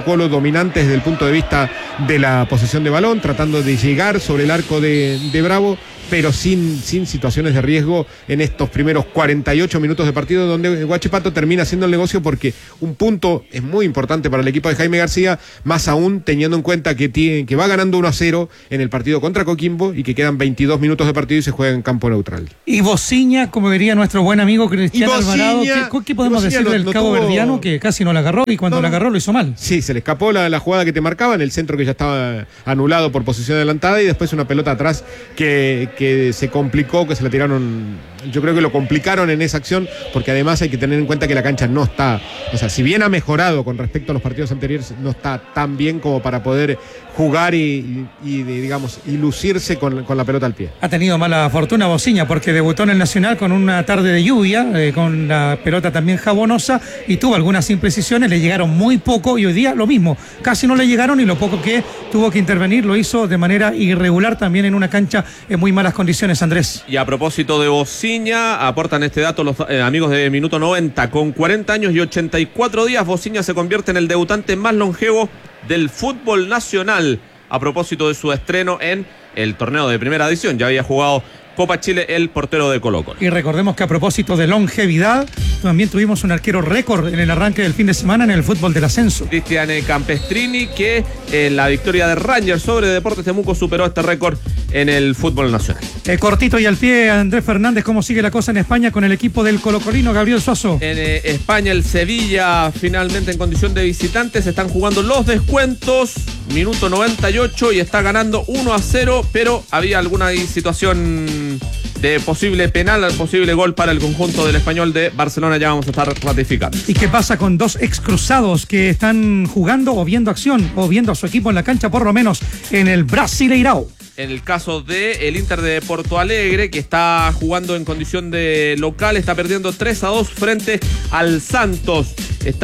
[SPEAKER 5] dominantes desde el punto de vista de la posesión de balón, tratando de llegar sobre el arco de, de Bravo, pero sin, sin situaciones de riesgo en estos primeros cuarenta y ocho minutos de partido, donde Huachipato termina haciendo el negocio, porque un punto es muy importante para el equipo de Jaime García, más aún teniendo en cuenta que, tiene, que va ganando uno a cero en el partido contra Coquimbo y que quedan veintidós minutos de partido y se juega en campo neutral.
[SPEAKER 1] Y Bociña, como diría nuestro buen amigo Cristiano Alvarado, ¿qué, ¿qué podemos decir no, del no Cabo tuvo... Verdiano? Que casi no la agarró y cuando no, la agarró lo hizo mal.
[SPEAKER 5] Sí, se le escapó la, la jugada que te marcaba en el centro, que ya estaba anulado por posición adelantada, y después una pelota atrás que... que se complicó, que se la tiraron, yo creo que lo complicaron en esa acción, porque además hay que tener en cuenta que la cancha no está, o sea, si bien ha mejorado con respecto a los partidos anteriores, no está tan bien como para poder jugar y, y, y digamos, y lucirse con, con la pelota al pie.
[SPEAKER 1] Ha tenido mala fortuna Bociña, porque debutó en el Nacional con una tarde de lluvia, eh, con la pelota también jabonosa, y tuvo algunas imprecisiones, le llegaron muy poco, y hoy día lo mismo, casi no le llegaron, y lo poco que tuvo que intervenir lo hizo de manera irregular, también en una cancha en muy malas condiciones, Andrés.
[SPEAKER 6] Y a propósito de Bociña, aportan este dato los eh, amigos de Minuto noventa, con cuarenta años y ochenta y cuatro días, Bociña se convierte en el debutante más longevo del fútbol nacional, a propósito de su estreno en el torneo de primera edición. Ya había jugado Copa Chile el portero de Colo-Colo.
[SPEAKER 1] Y recordemos que a propósito de longevidad, también tuvimos un arquero récord en el arranque del fin de semana en el fútbol del ascenso.
[SPEAKER 6] Cristian Campestrini, que en la victoria de Rangers sobre Deportes Temuco superó este récord en el fútbol nacional.
[SPEAKER 1] Eh, cortito y al pie, Andrés Fernández, ¿cómo sigue la cosa en España con el equipo del colocolino Gabriel Suazo?
[SPEAKER 6] En eh, España, el Sevilla finalmente en condición de visitantes, están jugando los descuentos, minuto noventa y ocho, y está ganando uno a cero, pero había alguna situación de posible penal, posible gol para el conjunto del Español de Barcelona. Ya vamos a estar ratificando.
[SPEAKER 1] ¿Y qué pasa con dos excruzados que están jugando o viendo acción o viendo a su equipo en la cancha, por lo menos en el Brasileirao?
[SPEAKER 6] En el caso de el Inter de Porto Alegre, que está jugando en condición de local, está perdiendo tres a dos frente al Santos.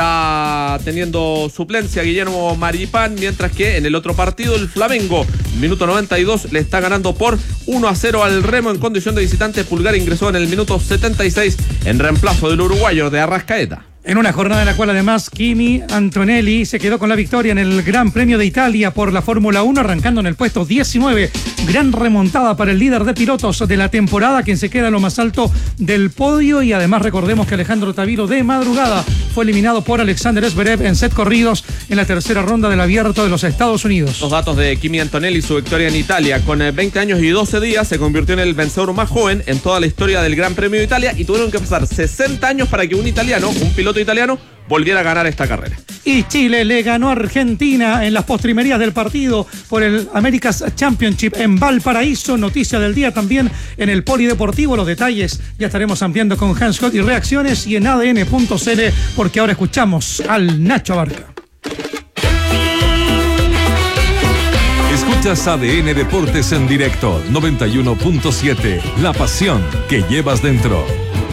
[SPEAKER 6] Está teniendo suplencia Guillermo Maripán, mientras que en el otro partido el Flamengo, minuto noventa y dos, le está ganando por uno a cero al Remo en condición de visitante. Pulgar ingresó en el minuto setenta y seis en reemplazo del uruguayo de Arrascaeta.
[SPEAKER 1] En una jornada en la cual además Kimi Antonelli se quedó con la victoria en el Gran Premio de Italia por la Fórmula uno, arrancando en el puesto diecinueve. Gran remontada para el líder de pilotos de la temporada, quien se queda en lo más alto del podio. Y además recordemos que Alejandro Taviro de madrugada fue eliminado por Alexander Zverev en set corridos en la tercera ronda del Abierto de los Estados Unidos.
[SPEAKER 6] Los datos de Kimi Antonelli, su victoria en Italia, con veinte años y doce días, se convirtió en el vencedor más joven en toda la historia del Gran Premio de Italia, y tuvieron que pasar sesenta años para que un italiano, un piloto italiano, volviera a ganar esta carrera.
[SPEAKER 1] Y Chile le ganó a Argentina en las postrimerías del partido por el America's Championship en Valparaíso. Noticia del día también en el Polideportivo. Los detalles ya estaremos ampliando con Hans Scott y reacciones y en A D N punto C L, porque ahora escuchamos al Nacho Abarca.
[SPEAKER 3] Escuchas A D N Deportes en directo, noventa y uno punto siete, la pasión que llevas dentro.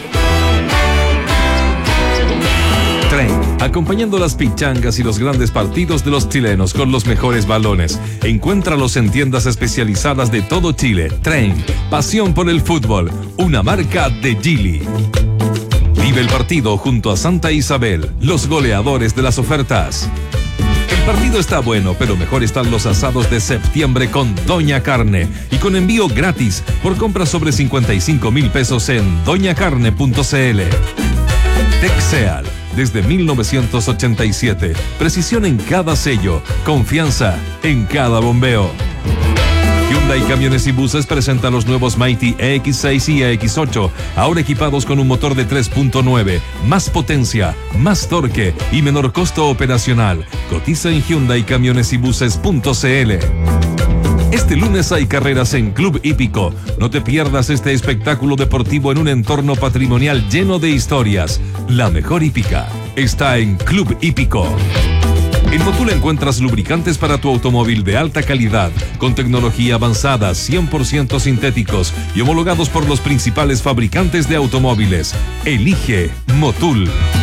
[SPEAKER 3] Tren, acompañando las pichangas y los grandes partidos de los chilenos con los mejores balones. Encuéntralos en tiendas especializadas de todo Chile. Tren, pasión por el fútbol, una marca de Geely. Vive el partido junto a Santa Isabel, los goleadores de las ofertas. El partido está bueno, pero mejor están los asados de septiembre con Doña Carne y con envío gratis por compras sobre cincuenta y cinco mil pesos en doña carne punto c l. Texeal, desde mil novecientos ochenta y siete. Precisión en cada sello, confianza en cada bombeo. Hyundai Camiones y Buses presenta los nuevos Mighty E X seis y E X ocho, ahora equipados con un motor de tres punto nueve, más potencia, más torque y menor costo operacional. Cotiza en hyundai camiones y buses punto c l. Este lunes hay carreras en Club Hípico. No te pierdas este espectáculo deportivo en un entorno patrimonial lleno de historias. La mejor hípica está en Club Hípico. En Motul encuentras lubricantes para tu automóvil de alta calidad, con tecnología avanzada, cien por ciento sintéticos y homologados por los principales fabricantes de automóviles. Elige Motul.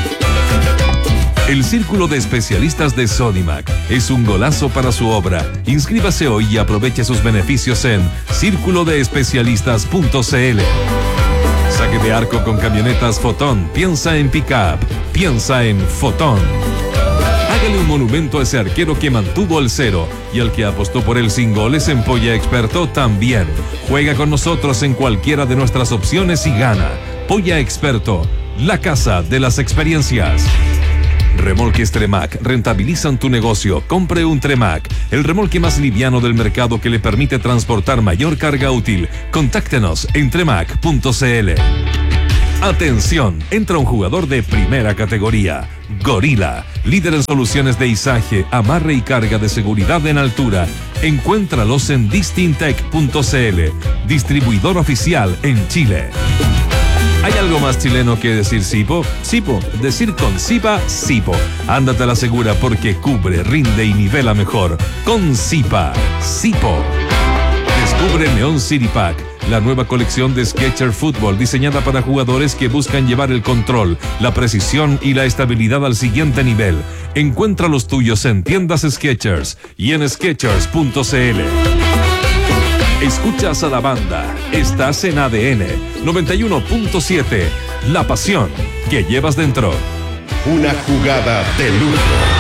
[SPEAKER 3] El Círculo de Especialistas de Sodimac es un golazo para su obra. Inscríbase hoy y aproveche sus beneficios en círculo de especialistas punto c l. Saque de arco con camionetas Fotón. Piensa en pick-up. Piensa en Fotón. Hágale un monumento a ese arquero que mantuvo el cero y al que apostó por él sin goles en Polla Experto también. Juega con nosotros en cualquiera de nuestras opciones y gana. Polla Experto, la casa de las experiencias. Remolques Tremac rentabilizan tu negocio. Compre un Tremac, el remolque más liviano del mercado que le permite transportar mayor carga útil. Contáctenos en tremac punto cl. Atención, entra un jugador de primera categoría. Gorila, líder en soluciones de izaje, amarre y carga de seguridad en altura. Encuéntralos en distintec punto cl, distribuidor oficial en Chile. ¿Hay algo más chileno que decir Sipo? Sipo, decir con Sipa, Sipo. Ándate a la segura porque cubre, rinde y nivela mejor. Con Sipa, Sipo. Descubre Neon City Pack, la nueva colección de Skechers Fútbol diseñada para jugadores que buscan llevar el control, la precisión y la estabilidad al siguiente nivel. Encuentra los tuyos en tiendas Skechers y en skechers punto cl. Escuchas a la banda. Estás en A D N noventa y uno punto siete. La pasión que llevas dentro.
[SPEAKER 9] Una jugada de lujo.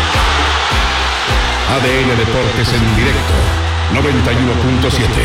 [SPEAKER 9] A D N Deportes en directo. noventa y uno punto siete.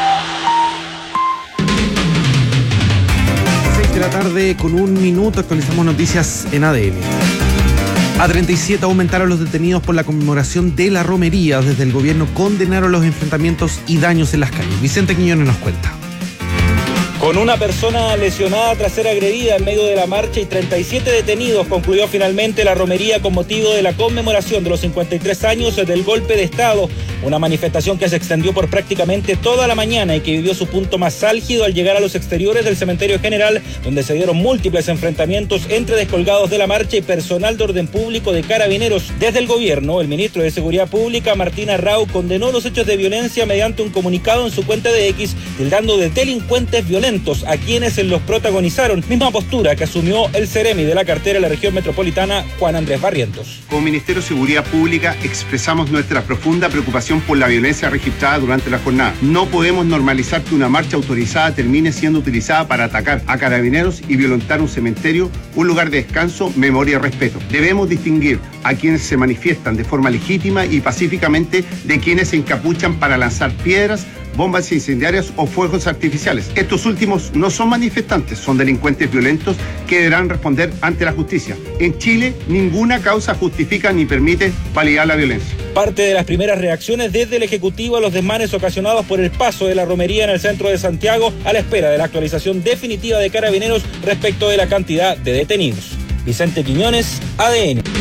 [SPEAKER 10] seis de la tarde con un minuto actualizamos noticias en A D N. A treinta y siete aumentaron los detenidos por la conmemoración de la romería. Desde el gobierno condenaron los enfrentamientos y daños en las calles. Vicente Quiñones nos cuenta.
[SPEAKER 11] Con una persona lesionada tras ser agredida en medio de la marcha y treinta y siete detenidos, concluyó finalmente la romería con motivo de la conmemoración de los cincuenta y tres años del golpe de Estado. Una manifestación que se extendió por prácticamente toda la mañana y que vivió su punto más álgido al llegar a los exteriores del cementerio general, donde se dieron múltiples enfrentamientos entre descolgados de la marcha y personal de orden público de Carabineros. Desde el gobierno, el ministro de Seguridad Pública, Martín Arrau, condenó los hechos de violencia mediante un comunicado en su cuenta de X, tildando de delincuentes violentos a quienes los protagonizaron, misma postura que asumió el Ceremi de la cartera de la región metropolitana, Juan Andrés Barrientos.
[SPEAKER 12] Como Ministerio de Seguridad Pública expresamos nuestra profunda preocupación por la violencia registrada durante la jornada. No podemos normalizar que una marcha autorizada termine siendo utilizada para atacar a carabineros y violentar un cementerio, un lugar de descanso, memoria y respeto. Debemos distinguir a quienes se manifiestan de forma legítima y pacíficamente de quienes se encapuchan para lanzar piedras, bombas incendiarias o fuegos artificiales. Estos últimos no son manifestantes, son delincuentes violentos que deberán responder ante la justicia. En Chile, ninguna causa justifica ni permite validar la violencia.
[SPEAKER 11] Parte de las primeras reacciones desde el Ejecutivo a los desmanes ocasionados por el paso de la romería en el centro de Santiago, a la espera de la actualización definitiva de Carabineros respecto de la cantidad de detenidos. Vicente Quiñones, A D N.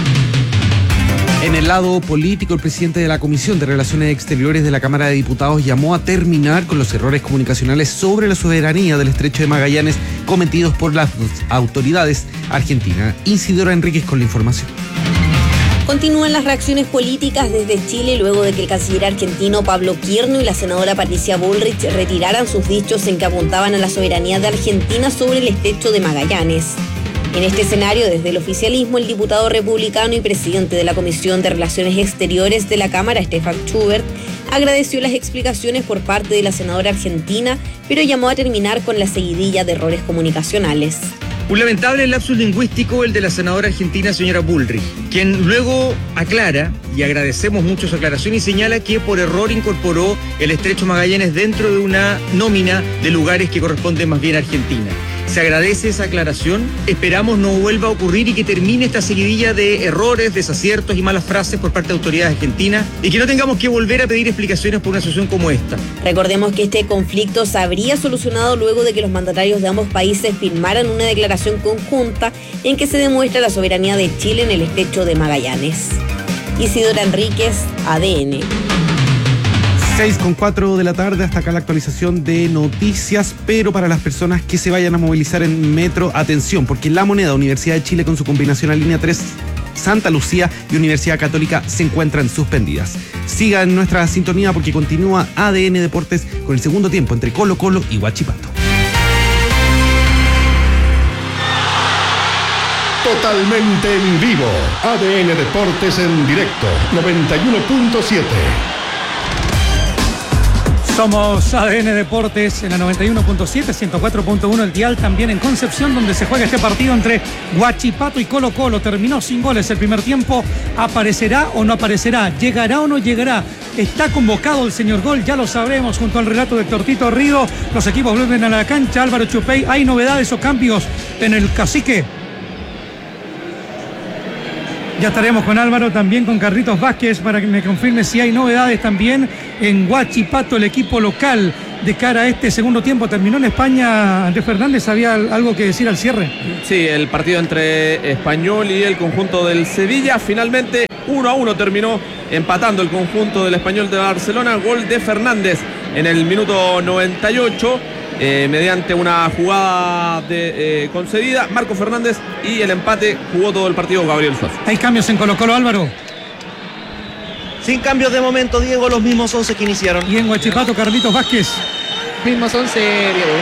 [SPEAKER 10] En el lado político, el presidente de la Comisión de Relaciones Exteriores de la Cámara de Diputados llamó a terminar con los errores comunicacionales sobre la soberanía del Estrecho de Magallanes cometidos por las autoridades argentinas. Isidora Enríquez con la información.
[SPEAKER 13] Continúan las reacciones políticas desde Chile luego de que el canciller argentino Pablo Quierno y la senadora Patricia Bullrich retiraran sus dichos en que apuntaban a la soberanía de Argentina sobre el Estrecho de Magallanes. En este escenario, desde el oficialismo, el diputado republicano y presidente de la Comisión de Relaciones Exteriores de la Cámara, Stefan Schubert, agradeció las explicaciones por parte de la senadora argentina, pero llamó a terminar con la seguidilla de errores comunicacionales.
[SPEAKER 14] Un lamentable lapsus lingüístico el de la senadora argentina señora Bullrich, quien luego aclara, y agradecemos mucho su aclaración, y señala que por error incorporó el Estrecho Magallanes dentro de una nómina de lugares que corresponden más bien a Argentina. Se agradece esa aclaración, esperamos no vuelva a ocurrir y que termine esta seguidilla de errores, desaciertos y malas frases por parte de autoridades argentinas y que no tengamos que volver a pedir explicaciones por una situación como esta.
[SPEAKER 13] Recordemos que este conflicto se habría solucionado luego de que los mandatarios de ambos países firmaran una declaración conjunta en que se demuestra la soberanía de Chile en el Estrecho de Magallanes. Isidora Enríquez, A D N.
[SPEAKER 10] seis con cuatro de la tarde, hasta acá la actualización de noticias, pero para las personas que se vayan a movilizar en metro, atención, porque La Moneda, Universidad de Chile con su combinación a línea tres, Santa Lucía y Universidad Católica se encuentran suspendidas. Siga en nuestra sintonía porque continúa A D N Deportes con el segundo tiempo entre Colo Colo y Huachipato.
[SPEAKER 9] Totalmente en vivo, A D N Deportes en directo, noventa y uno punto siete.
[SPEAKER 1] Somos A D N Deportes en la noventa y uno punto siete, ciento cuatro punto uno el dial, también en Concepción, donde se juega este partido entre Huachipato y Colo Colo. Terminó sin goles el primer tiempo. ¿Aparecerá o no aparecerá? ¿Llegará o no llegará? ¿Está convocado el señor Gol? Ya lo sabremos, junto al relato de Tortito Rido. Los equipos vuelven a la cancha. Álvaro Chupey, ¿hay novedades o cambios en el Cacique? Ya estaremos con Álvaro, también con Carlitos Vázquez, para que me confirme si hay novedades también en Huachipato, el equipo local, de cara a este segundo tiempo. Terminó en España. Andrés Fernández, ¿había algo que decir al cierre?
[SPEAKER 6] Sí, el partido entre Español y el conjunto del Sevilla, finalmente uno a uno terminó empatando el conjunto del Español de Barcelona. Gol de Fernández en el minuto noventa y ocho. Eh, mediante una jugada de, eh, concedida, Marco Fernández, y el empate jugó todo el partido Gabriel Suazo.
[SPEAKER 1] ¿Hay cambios en Colo Colo, Álvaro?
[SPEAKER 4] Sin cambios de momento, Diego, los mismos once que iniciaron.
[SPEAKER 1] Y en Huachipato, Carlitos Vázquez.
[SPEAKER 7] Mismos once, Diego.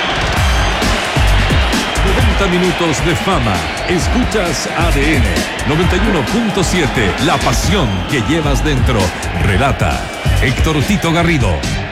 [SPEAKER 3] noventa minutos de fama. Escuchas A D N noventa y uno punto siete, la pasión que llevas dentro. Relata Héctor Tito Garrido.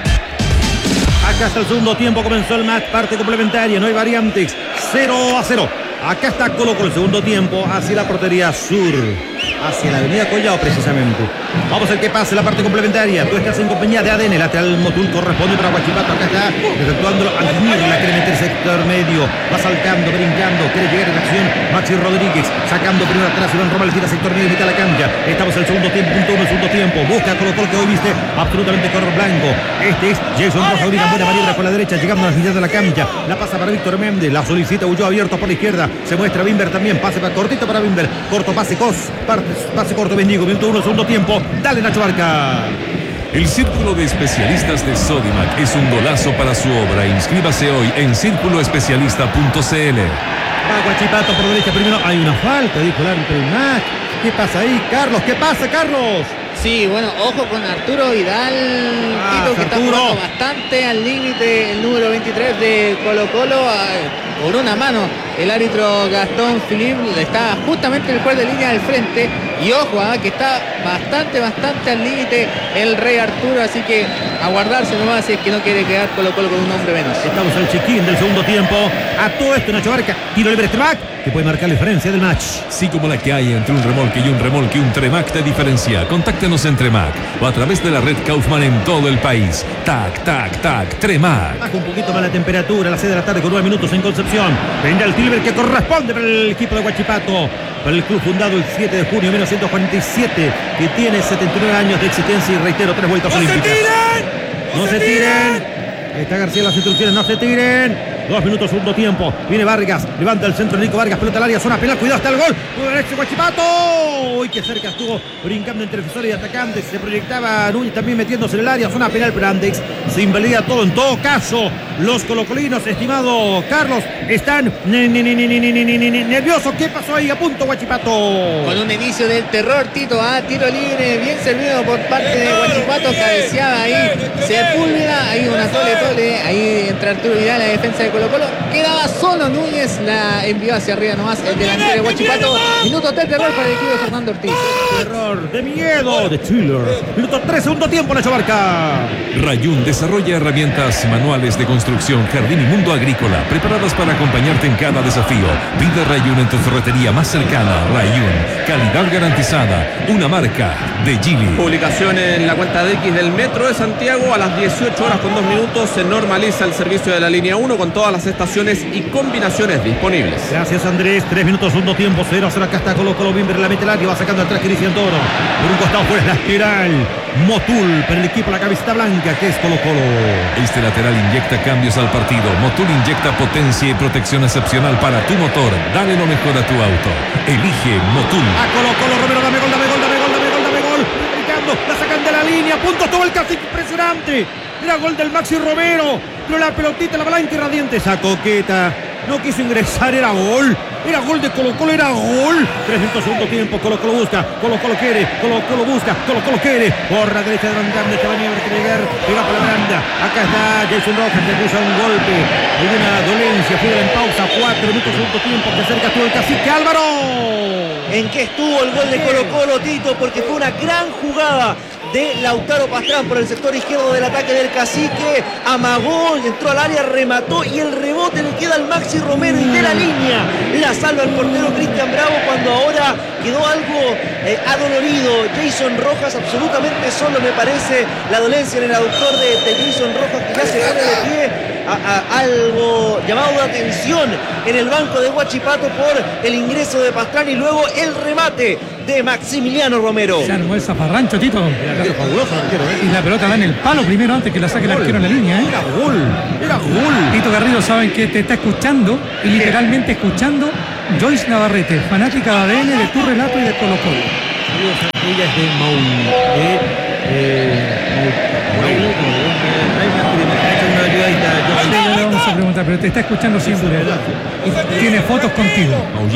[SPEAKER 2] Acá está el segundo tiempo, comenzó el match, parte complementaria, no hay variantes, cero a cero. Acá está Colo Colo el segundo tiempo, hacia la portería sur, hacia la avenida Collao precisamente. Vamos a ver qué pasa en la parte complementaria. Tú estás en compañía de A D N, lateral Motul corresponde para Huachipato. Acá está efectuándolo Almir, la quiere meter sector medio, va saltando, brincando, quiere llegar en acción Maxi Rodríguez, sacando primero atrás, Iván Romal tira sector medio, mitad de la cancha. Estamos en el segundo tiempo, punto uno, el segundo tiempo, busca Colo Colo, que hoy viste absolutamente color blanco. Este es Jason Rojas, una buena maniobra con la derecha, llegando a la mitad de la cancha, la pasa para Víctor Méndez, la solicita Ulloa, abierto por la izquierda, se muestra Bimber también, pase para cortito para Bimber, corto pase Cos, pase corto Bendigo, minuto uno, segundo tiempo, dale Nacho Barca.
[SPEAKER 3] El Círculo de Especialistas de Sodimac es un golazo para su obra. Inscríbase hoy en círculo especialista punto c l.
[SPEAKER 2] Va Huachipato por derecha primero, hay una falta, dijo el árbitro del match. ¿Qué pasa ahí, Carlos? ¿Qué pasa, Carlos?
[SPEAKER 7] Sí, bueno, ojo con Arturo Vidal,
[SPEAKER 2] ah,
[SPEAKER 7] Tito, que está jugando bastante al límite, el número veintitrés de Colo Colo, eh, por una mano. El árbitro Gastón Philippe está justamente en el juez de línea del frente. Y ojo, eh, que está bastante, bastante al límite el Rey Arturo. Así que aguardarse nomás si es que no quiere quedar Colo Colo con un hombre menos.
[SPEAKER 2] Estamos al check-in del segundo tiempo. A todo esto Nacho Barca, tiro libre Tremac, que puede marcar la diferencia del match.
[SPEAKER 3] Sí, como la que hay entre un remolque y un remolque, un Tremac de diferencia. Contáctenos en Tremac o a través de la red Kaufman en todo el país. Tac, tac, tac, Tremac.
[SPEAKER 2] Baja un poquito más la temperatura a las seis de la tarde con nueve minutos en Concepción. Vendrá el tiro que corresponde para el equipo de Huachipato, para el club fundado el siete de junio de mil novecientos cuarenta y siete, que tiene setenta y nueve años de existencia y, reitero, tres vueltas
[SPEAKER 6] ¡No
[SPEAKER 2] olímpicas.
[SPEAKER 6] se tiren!
[SPEAKER 2] ¡No, no se tiren! tiren! Está García en las instrucciones, no se tiren. Dos minutos, segundo tiempo. Viene Vargas, levanta el centro Nico Vargas, pelota al área, zona penal, cuidado, está el gol. Por derecho Huachipato. Uy, qué cerca estuvo, brincando entre defensores y atacantes. Se proyectaba Núñez también metiéndose en el área, zona penal, pero Andex se invalida todo. En todo caso, los colocolinos, estimado Carlos, están ni, ni, ni, ni, ni, ni, ni, ni, nerviosos. ¿Qué pasó ahí? A punto Huachipato.
[SPEAKER 7] Con un inicio del terror, Tito, a tiro libre, bien servido por parte de Huachipato, cabeceaba ahí Sepúlveda, ahí una tole tole, ahí entra Arturo Vidal, la defensa de Colo Colo, quedaba solo Núñez, la envió hacia arriba nomás el delantero de Huachipato. Minuto tres de terror para el equipo de Fernando Ortiz.
[SPEAKER 2] Terror de miedo de Chiller. Minuto tres, segundo tiempo, Nacho Barca.
[SPEAKER 3] Rayún desarrolla herramientas manuales de construcción, jardín y mundo agrícola, preparadas para acompañarte en cada desafío. Pide Rayún en tu ferretería más cercana. Rayún, calidad garantizada, una marca de Gili.
[SPEAKER 6] Publicación en la cuenta de X del Metro de Santiago. A las dieciocho horas con dos minutos se normaliza el servicio de la línea uno con todas las estaciones y combinaciones disponibles.
[SPEAKER 2] Gracias, Andrés. Tres minutos, segundo tiempo, cero a cero. Acá está Colo Colo, Bimber, la mete el área, va sacando atrás Cristian Toro. Por un costado fuera lateral. Motul para el equipo, la camiseta blanca, que es Colo Colo.
[SPEAKER 3] Este lateral inyecta cambios al partido. Motul inyecta potencia y protección excepcional para tu motor. Dale lo mejor a tu auto. Elige Motul.
[SPEAKER 2] A Colo Colo, Romero, dame gol, dame gol, dame gol, dame gol, dame gol. Brincando, la sacan de la línea, punto todo el caso, impresionante. Era gol del Maxi Romero, pero la pelotita, la blanca y radiante, esa coqueta. No quiso ingresar, era gol. Era gol de Colo Colo, era gol. Tres minutos, segundo tiempo. Colo Colo busca, Colo Colo quiere, Colo Colo busca, Colo Colo quiere. Por la derecha de Randán, este va a llegar, pega por la banda. Acá está Jason Rojas, que acusa un golpe. Hay una dolencia, fue en pausa. Cuatro minutos, segundo tiempo. Que acerca todo el cacique Álvaro.
[SPEAKER 4] ¿En qué estuvo el gol de Colo Colo, Tito? Porque fue una gran jugada de Lautaro Pastrán por el sector izquierdo del ataque del Cacique. Amagó, entró al área, remató y el rebote le queda al Maxi Romero y de la línea la salva el portero Cristian Bravo cuando ahora quedó algo eh, adolorido. Jason Rojas absolutamente solo, me parece, la dolencia en el aductor de, de Jason Rojas, que ya se pone de pie. A, a, algo llamado de atención en el banco de Huachipato por el ingreso de Pastrán y luego el remate de Maximiliano Romero.
[SPEAKER 1] Se armó el zafarrancho, Tito.
[SPEAKER 2] Era fabuloso el arquero, ¿eh?
[SPEAKER 1] Y la pelota va en el palo primero antes que la saque el arquero en la línea, ¿eh?
[SPEAKER 2] Era gol, era gol.
[SPEAKER 1] Tito Garrido, saben que te está escuchando y literalmente escuchando Joyce Navarrete, fanática de A D N, de tu relato y de Colo Colo.
[SPEAKER 2] Saludos a ella es de Maul. De, eh, Maul.
[SPEAKER 1] Ya le vamos a preguntar, pero te está escuchando siempre, ¿verdad? Y tiene fotos contigo.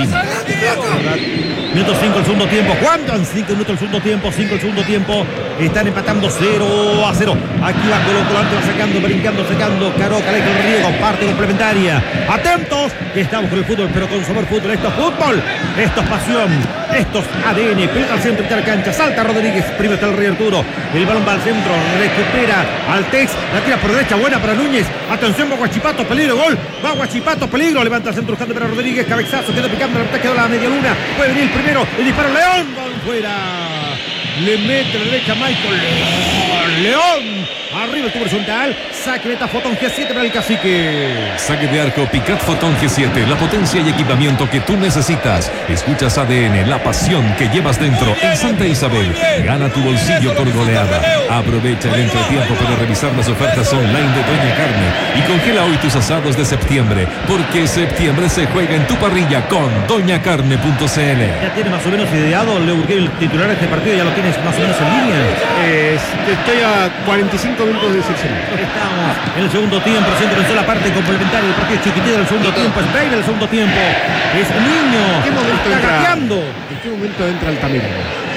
[SPEAKER 2] Minuto cinco el segundo tiempo. ¿Cuántos? cinco minutos el segundo tiempo. cinco el segundo tiempo. Están empatando cero a cero. Aquí va Colo Colo, antes va sacando, brincando, sacando. Caroca, Leico, Riego, parte complementaria. Atentos, que estamos con el fútbol, pero con sabor fútbol. Esto es fútbol, esto es pasión, esto es A D N. Pelota al centro de la cancha. Salta Rodríguez. Primero está el Rey Arturo. El balón va al centro. Recupera Altex. La tira por derecha. Buena para Núñez. Atención, va Huachipato. Peligro. Gol. Va Huachipato. Peligro. Levanta el centro buscando para Rodríguez. Cabezazo. Queda picando. La quedó la media luna. Puede venir el primero. El disparo. León. Gol fuera. Le mete la derecha Michael León. León. Arriba el tubo horizontal. Saque meta Fotón G siete para el Cacique.
[SPEAKER 3] Saque de arco Picat Fotón G siete. La potencia y equipamiento que tú necesitas. Escuchas A D N, la pasión que llevas dentro en Santa Isabel. Gana tu bolsillo por goleada. Aprovecha el entretiempo para revisar las ofertas online de Doña Carne. Y congela hoy tus asados de septiembre. Porque septiembre se juega en tu parrilla con doña carne punto c l.
[SPEAKER 2] Ya tiene más o menos ideado el titular de este partido. Ya lo tienes más o menos en línea.
[SPEAKER 5] Eh, estoy a cuarenta y cinco minutos de sección.
[SPEAKER 2] Estamos en el segundo tiempo. Recién comenzó la parte complementaria del partido chiquitito del segundo tiempo. Es Breyer el segundo tiempo. Es Niño.
[SPEAKER 5] ¿En qué momento
[SPEAKER 2] está
[SPEAKER 5] entra?
[SPEAKER 2] gateando?
[SPEAKER 5] ¿En qué momento entra Altamira?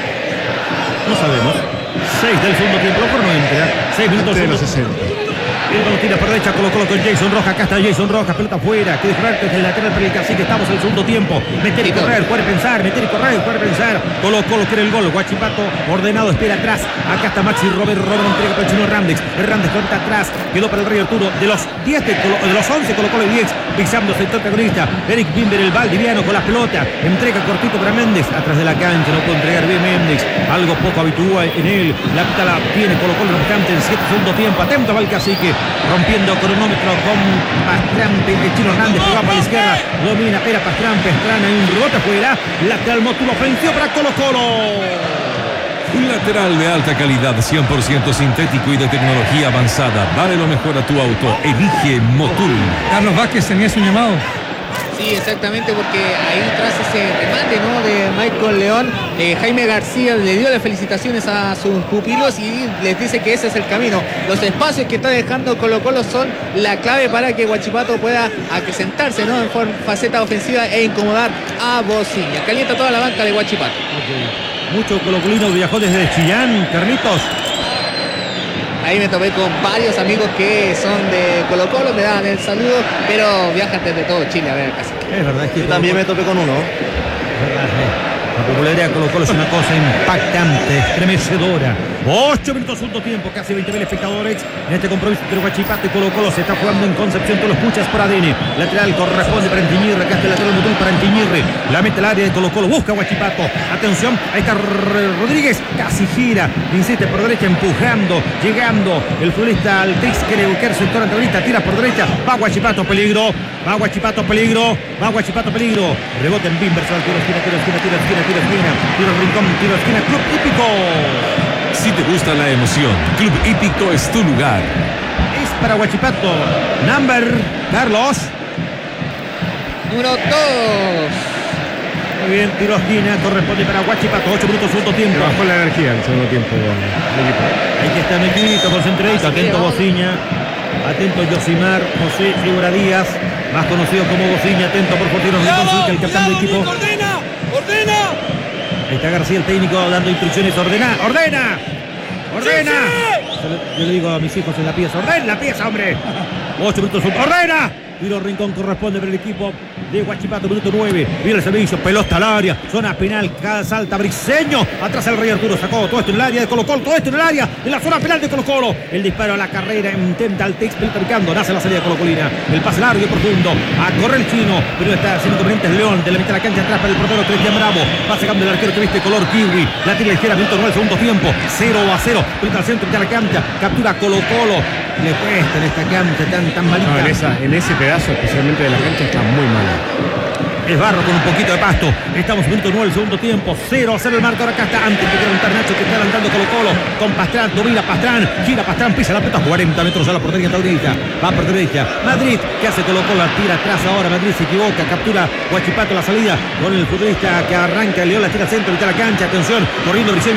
[SPEAKER 2] No sabemos. seis del segundo tiempo. Lo no entra. seis minutos
[SPEAKER 5] de los
[SPEAKER 2] segundo.
[SPEAKER 5] sesenta.
[SPEAKER 2] El balón tira por derecha, Colo Colo con Jason Rojas. Acá está Jason Rojas, pelota afuera. Que disparar desde el lateral para el Cacique. Estamos en el segundo tiempo. Meter y correr, puede pensar, meter y correr, puede pensar. Colo Colo quiere el gol. Guachipato ordenado, espera atrás. Acá está Maxi Robert. Robert entrega para el chino Hernández. Hernández corta atrás. Quedó para el Rey Arturo. De los diez de, Colo, de los once, Colo Colo y diez. Pisando sector protagonista. Eric Bimber, el valdiviano con la pelota. Entrega cortito para Méndez. Atrás de la cancha. No puede entregar bien Méndez. Algo poco habitual en él. La pita la tiene Colo Colo no obstante en siete segundo tiempo. Atento va el Cacique. Rompiendo cronómetro con Pastrán, el chino Hernández que va para la izquierda, domina, pera Pastrán, Pastrán, hay un rebote afuera, lateral Motul ofensivo para Colo Colo.
[SPEAKER 3] Un lateral de alta calidad, cien por ciento sintético y de tecnología avanzada. Dale lo mejor a tu auto, elige Motul.
[SPEAKER 1] Carlos Vázquez tenía su llamado.
[SPEAKER 7] Sí, exactamente, porque ahí tras ese remate, ¿no?, de Michael León, eh, Jaime García le dio las felicitaciones a sus pupilos y les dice que ese es el camino. Los espacios que está dejando Colo Colo son la clave para que Huachipato pueda acrecentarse, ¿no?, en forma, faceta ofensiva e incomodar a Bociña. Calienta toda la banca de Huachipato.
[SPEAKER 2] Okay. Mucho colocolino viajó desde Chillán, Carlitos.
[SPEAKER 7] Ahí me topé con varios amigos que son de Colo Colo, me dan el saludo, pero viajan desde todo Chile a ver casi.
[SPEAKER 2] Es verdad, es que
[SPEAKER 4] yo también me topé con uno.
[SPEAKER 2] Es verdad, sí. La popularidad de Colo Colo es una cosa impactante, estremecedora. ocho minutos, segundo tiempo, casi veinte mil espectadores en este compromiso entre Huachipato y Colo Colo. Se está jugando en Concepción, tú lo escuchas por A D N. Lateral corresponde para Antiñirre, acá está el lateral Motul para Antiñirre. La mete al área de Colo Colo, busca Huachipato. Atención, ahí está Rodríguez, casi gira, insiste por derecha, empujando, llegando. El futbolista Altex quiere buscar sector antagonista, tira por derecha, va Huachipato, peligro, va Huachipato, peligro, va Huachipato, peligro. Rebote en Bimber, tiro, esquina, tiro, esquina, tiro, esquina, tiro, esquina, tiro, rincón, tiro, esquina, Club Hípico.
[SPEAKER 3] Si te gusta la emoción, Club Hípico es tu lugar.
[SPEAKER 2] Es para Huachipato. Number, Carlos.
[SPEAKER 7] Número dos.
[SPEAKER 2] Muy bien, tiro a esquina, corresponde para Huachipato. ocho minutos, segundo tiempo.
[SPEAKER 5] Bajó la energía en el segundo tiempo.
[SPEAKER 2] Ahí que está Mequito, concentradito. Atento Bociña. Atento Yosimar José Figura Díaz, más conocido como Bociña. Atento por Fortino Rincón, el capitán del equipo.
[SPEAKER 15] ¡Ordena! ¡Ordena!
[SPEAKER 2] Ahí está García, el técnico, dando instrucciones. ¡Ordena! ¡Ordena! ¡Ordena! Yo le, yo le digo a mis hijos en la pieza: ¡ordena la pieza, hombre! ocho minutos, ¡ordena! Tiro Rincón corresponde para el equipo de Huachipato, minuto nueve. Viene el servicio, pelota al área, zona penal, cada salta Briseño. Atrás el Rey Arturo sacó todo esto en el área de Colo Colo, todo esto en el área de la zona penal de Colo Colo. El disparo a la carrera, intenta el Tex, pelota picando, nace la salida de Colo Colina. El pase largo y profundo, a correr el chino, pero está haciendo inconvenientes León, de la mitad de la cancha atrás para el portero Cristian Bravo. Va sacando el arquero que viste color kiwi. La tira izquierda, minuto nueve, segundo tiempo, cero a cero. Pelota al centro de la cancha, captura Colo Colo. Le cuesta en esta cancha tan, tan malita.
[SPEAKER 5] No, en, esa, en ese pedazo, especialmente de la cancha, está muy mal.
[SPEAKER 2] Es barro con un poquito de pasto. Estamos en minuto nueve, el segundo tiempo. cero a cero el marco. Ahora acá está antes de preguntar Nacho que está adelantando Colo Colo. Con Pastrán, domina Pastrán. Gira Pastrán, pisa la pelota. cuarenta metros a la portería taurina. Va por derecha. Madrid, que hace Colo Colo, tira atrás ahora. Madrid se equivoca. Captura Huachipato la salida con el futbolista que arranca. León la tira al centro, mitad de la cancha. Atención, corriendo Briseño.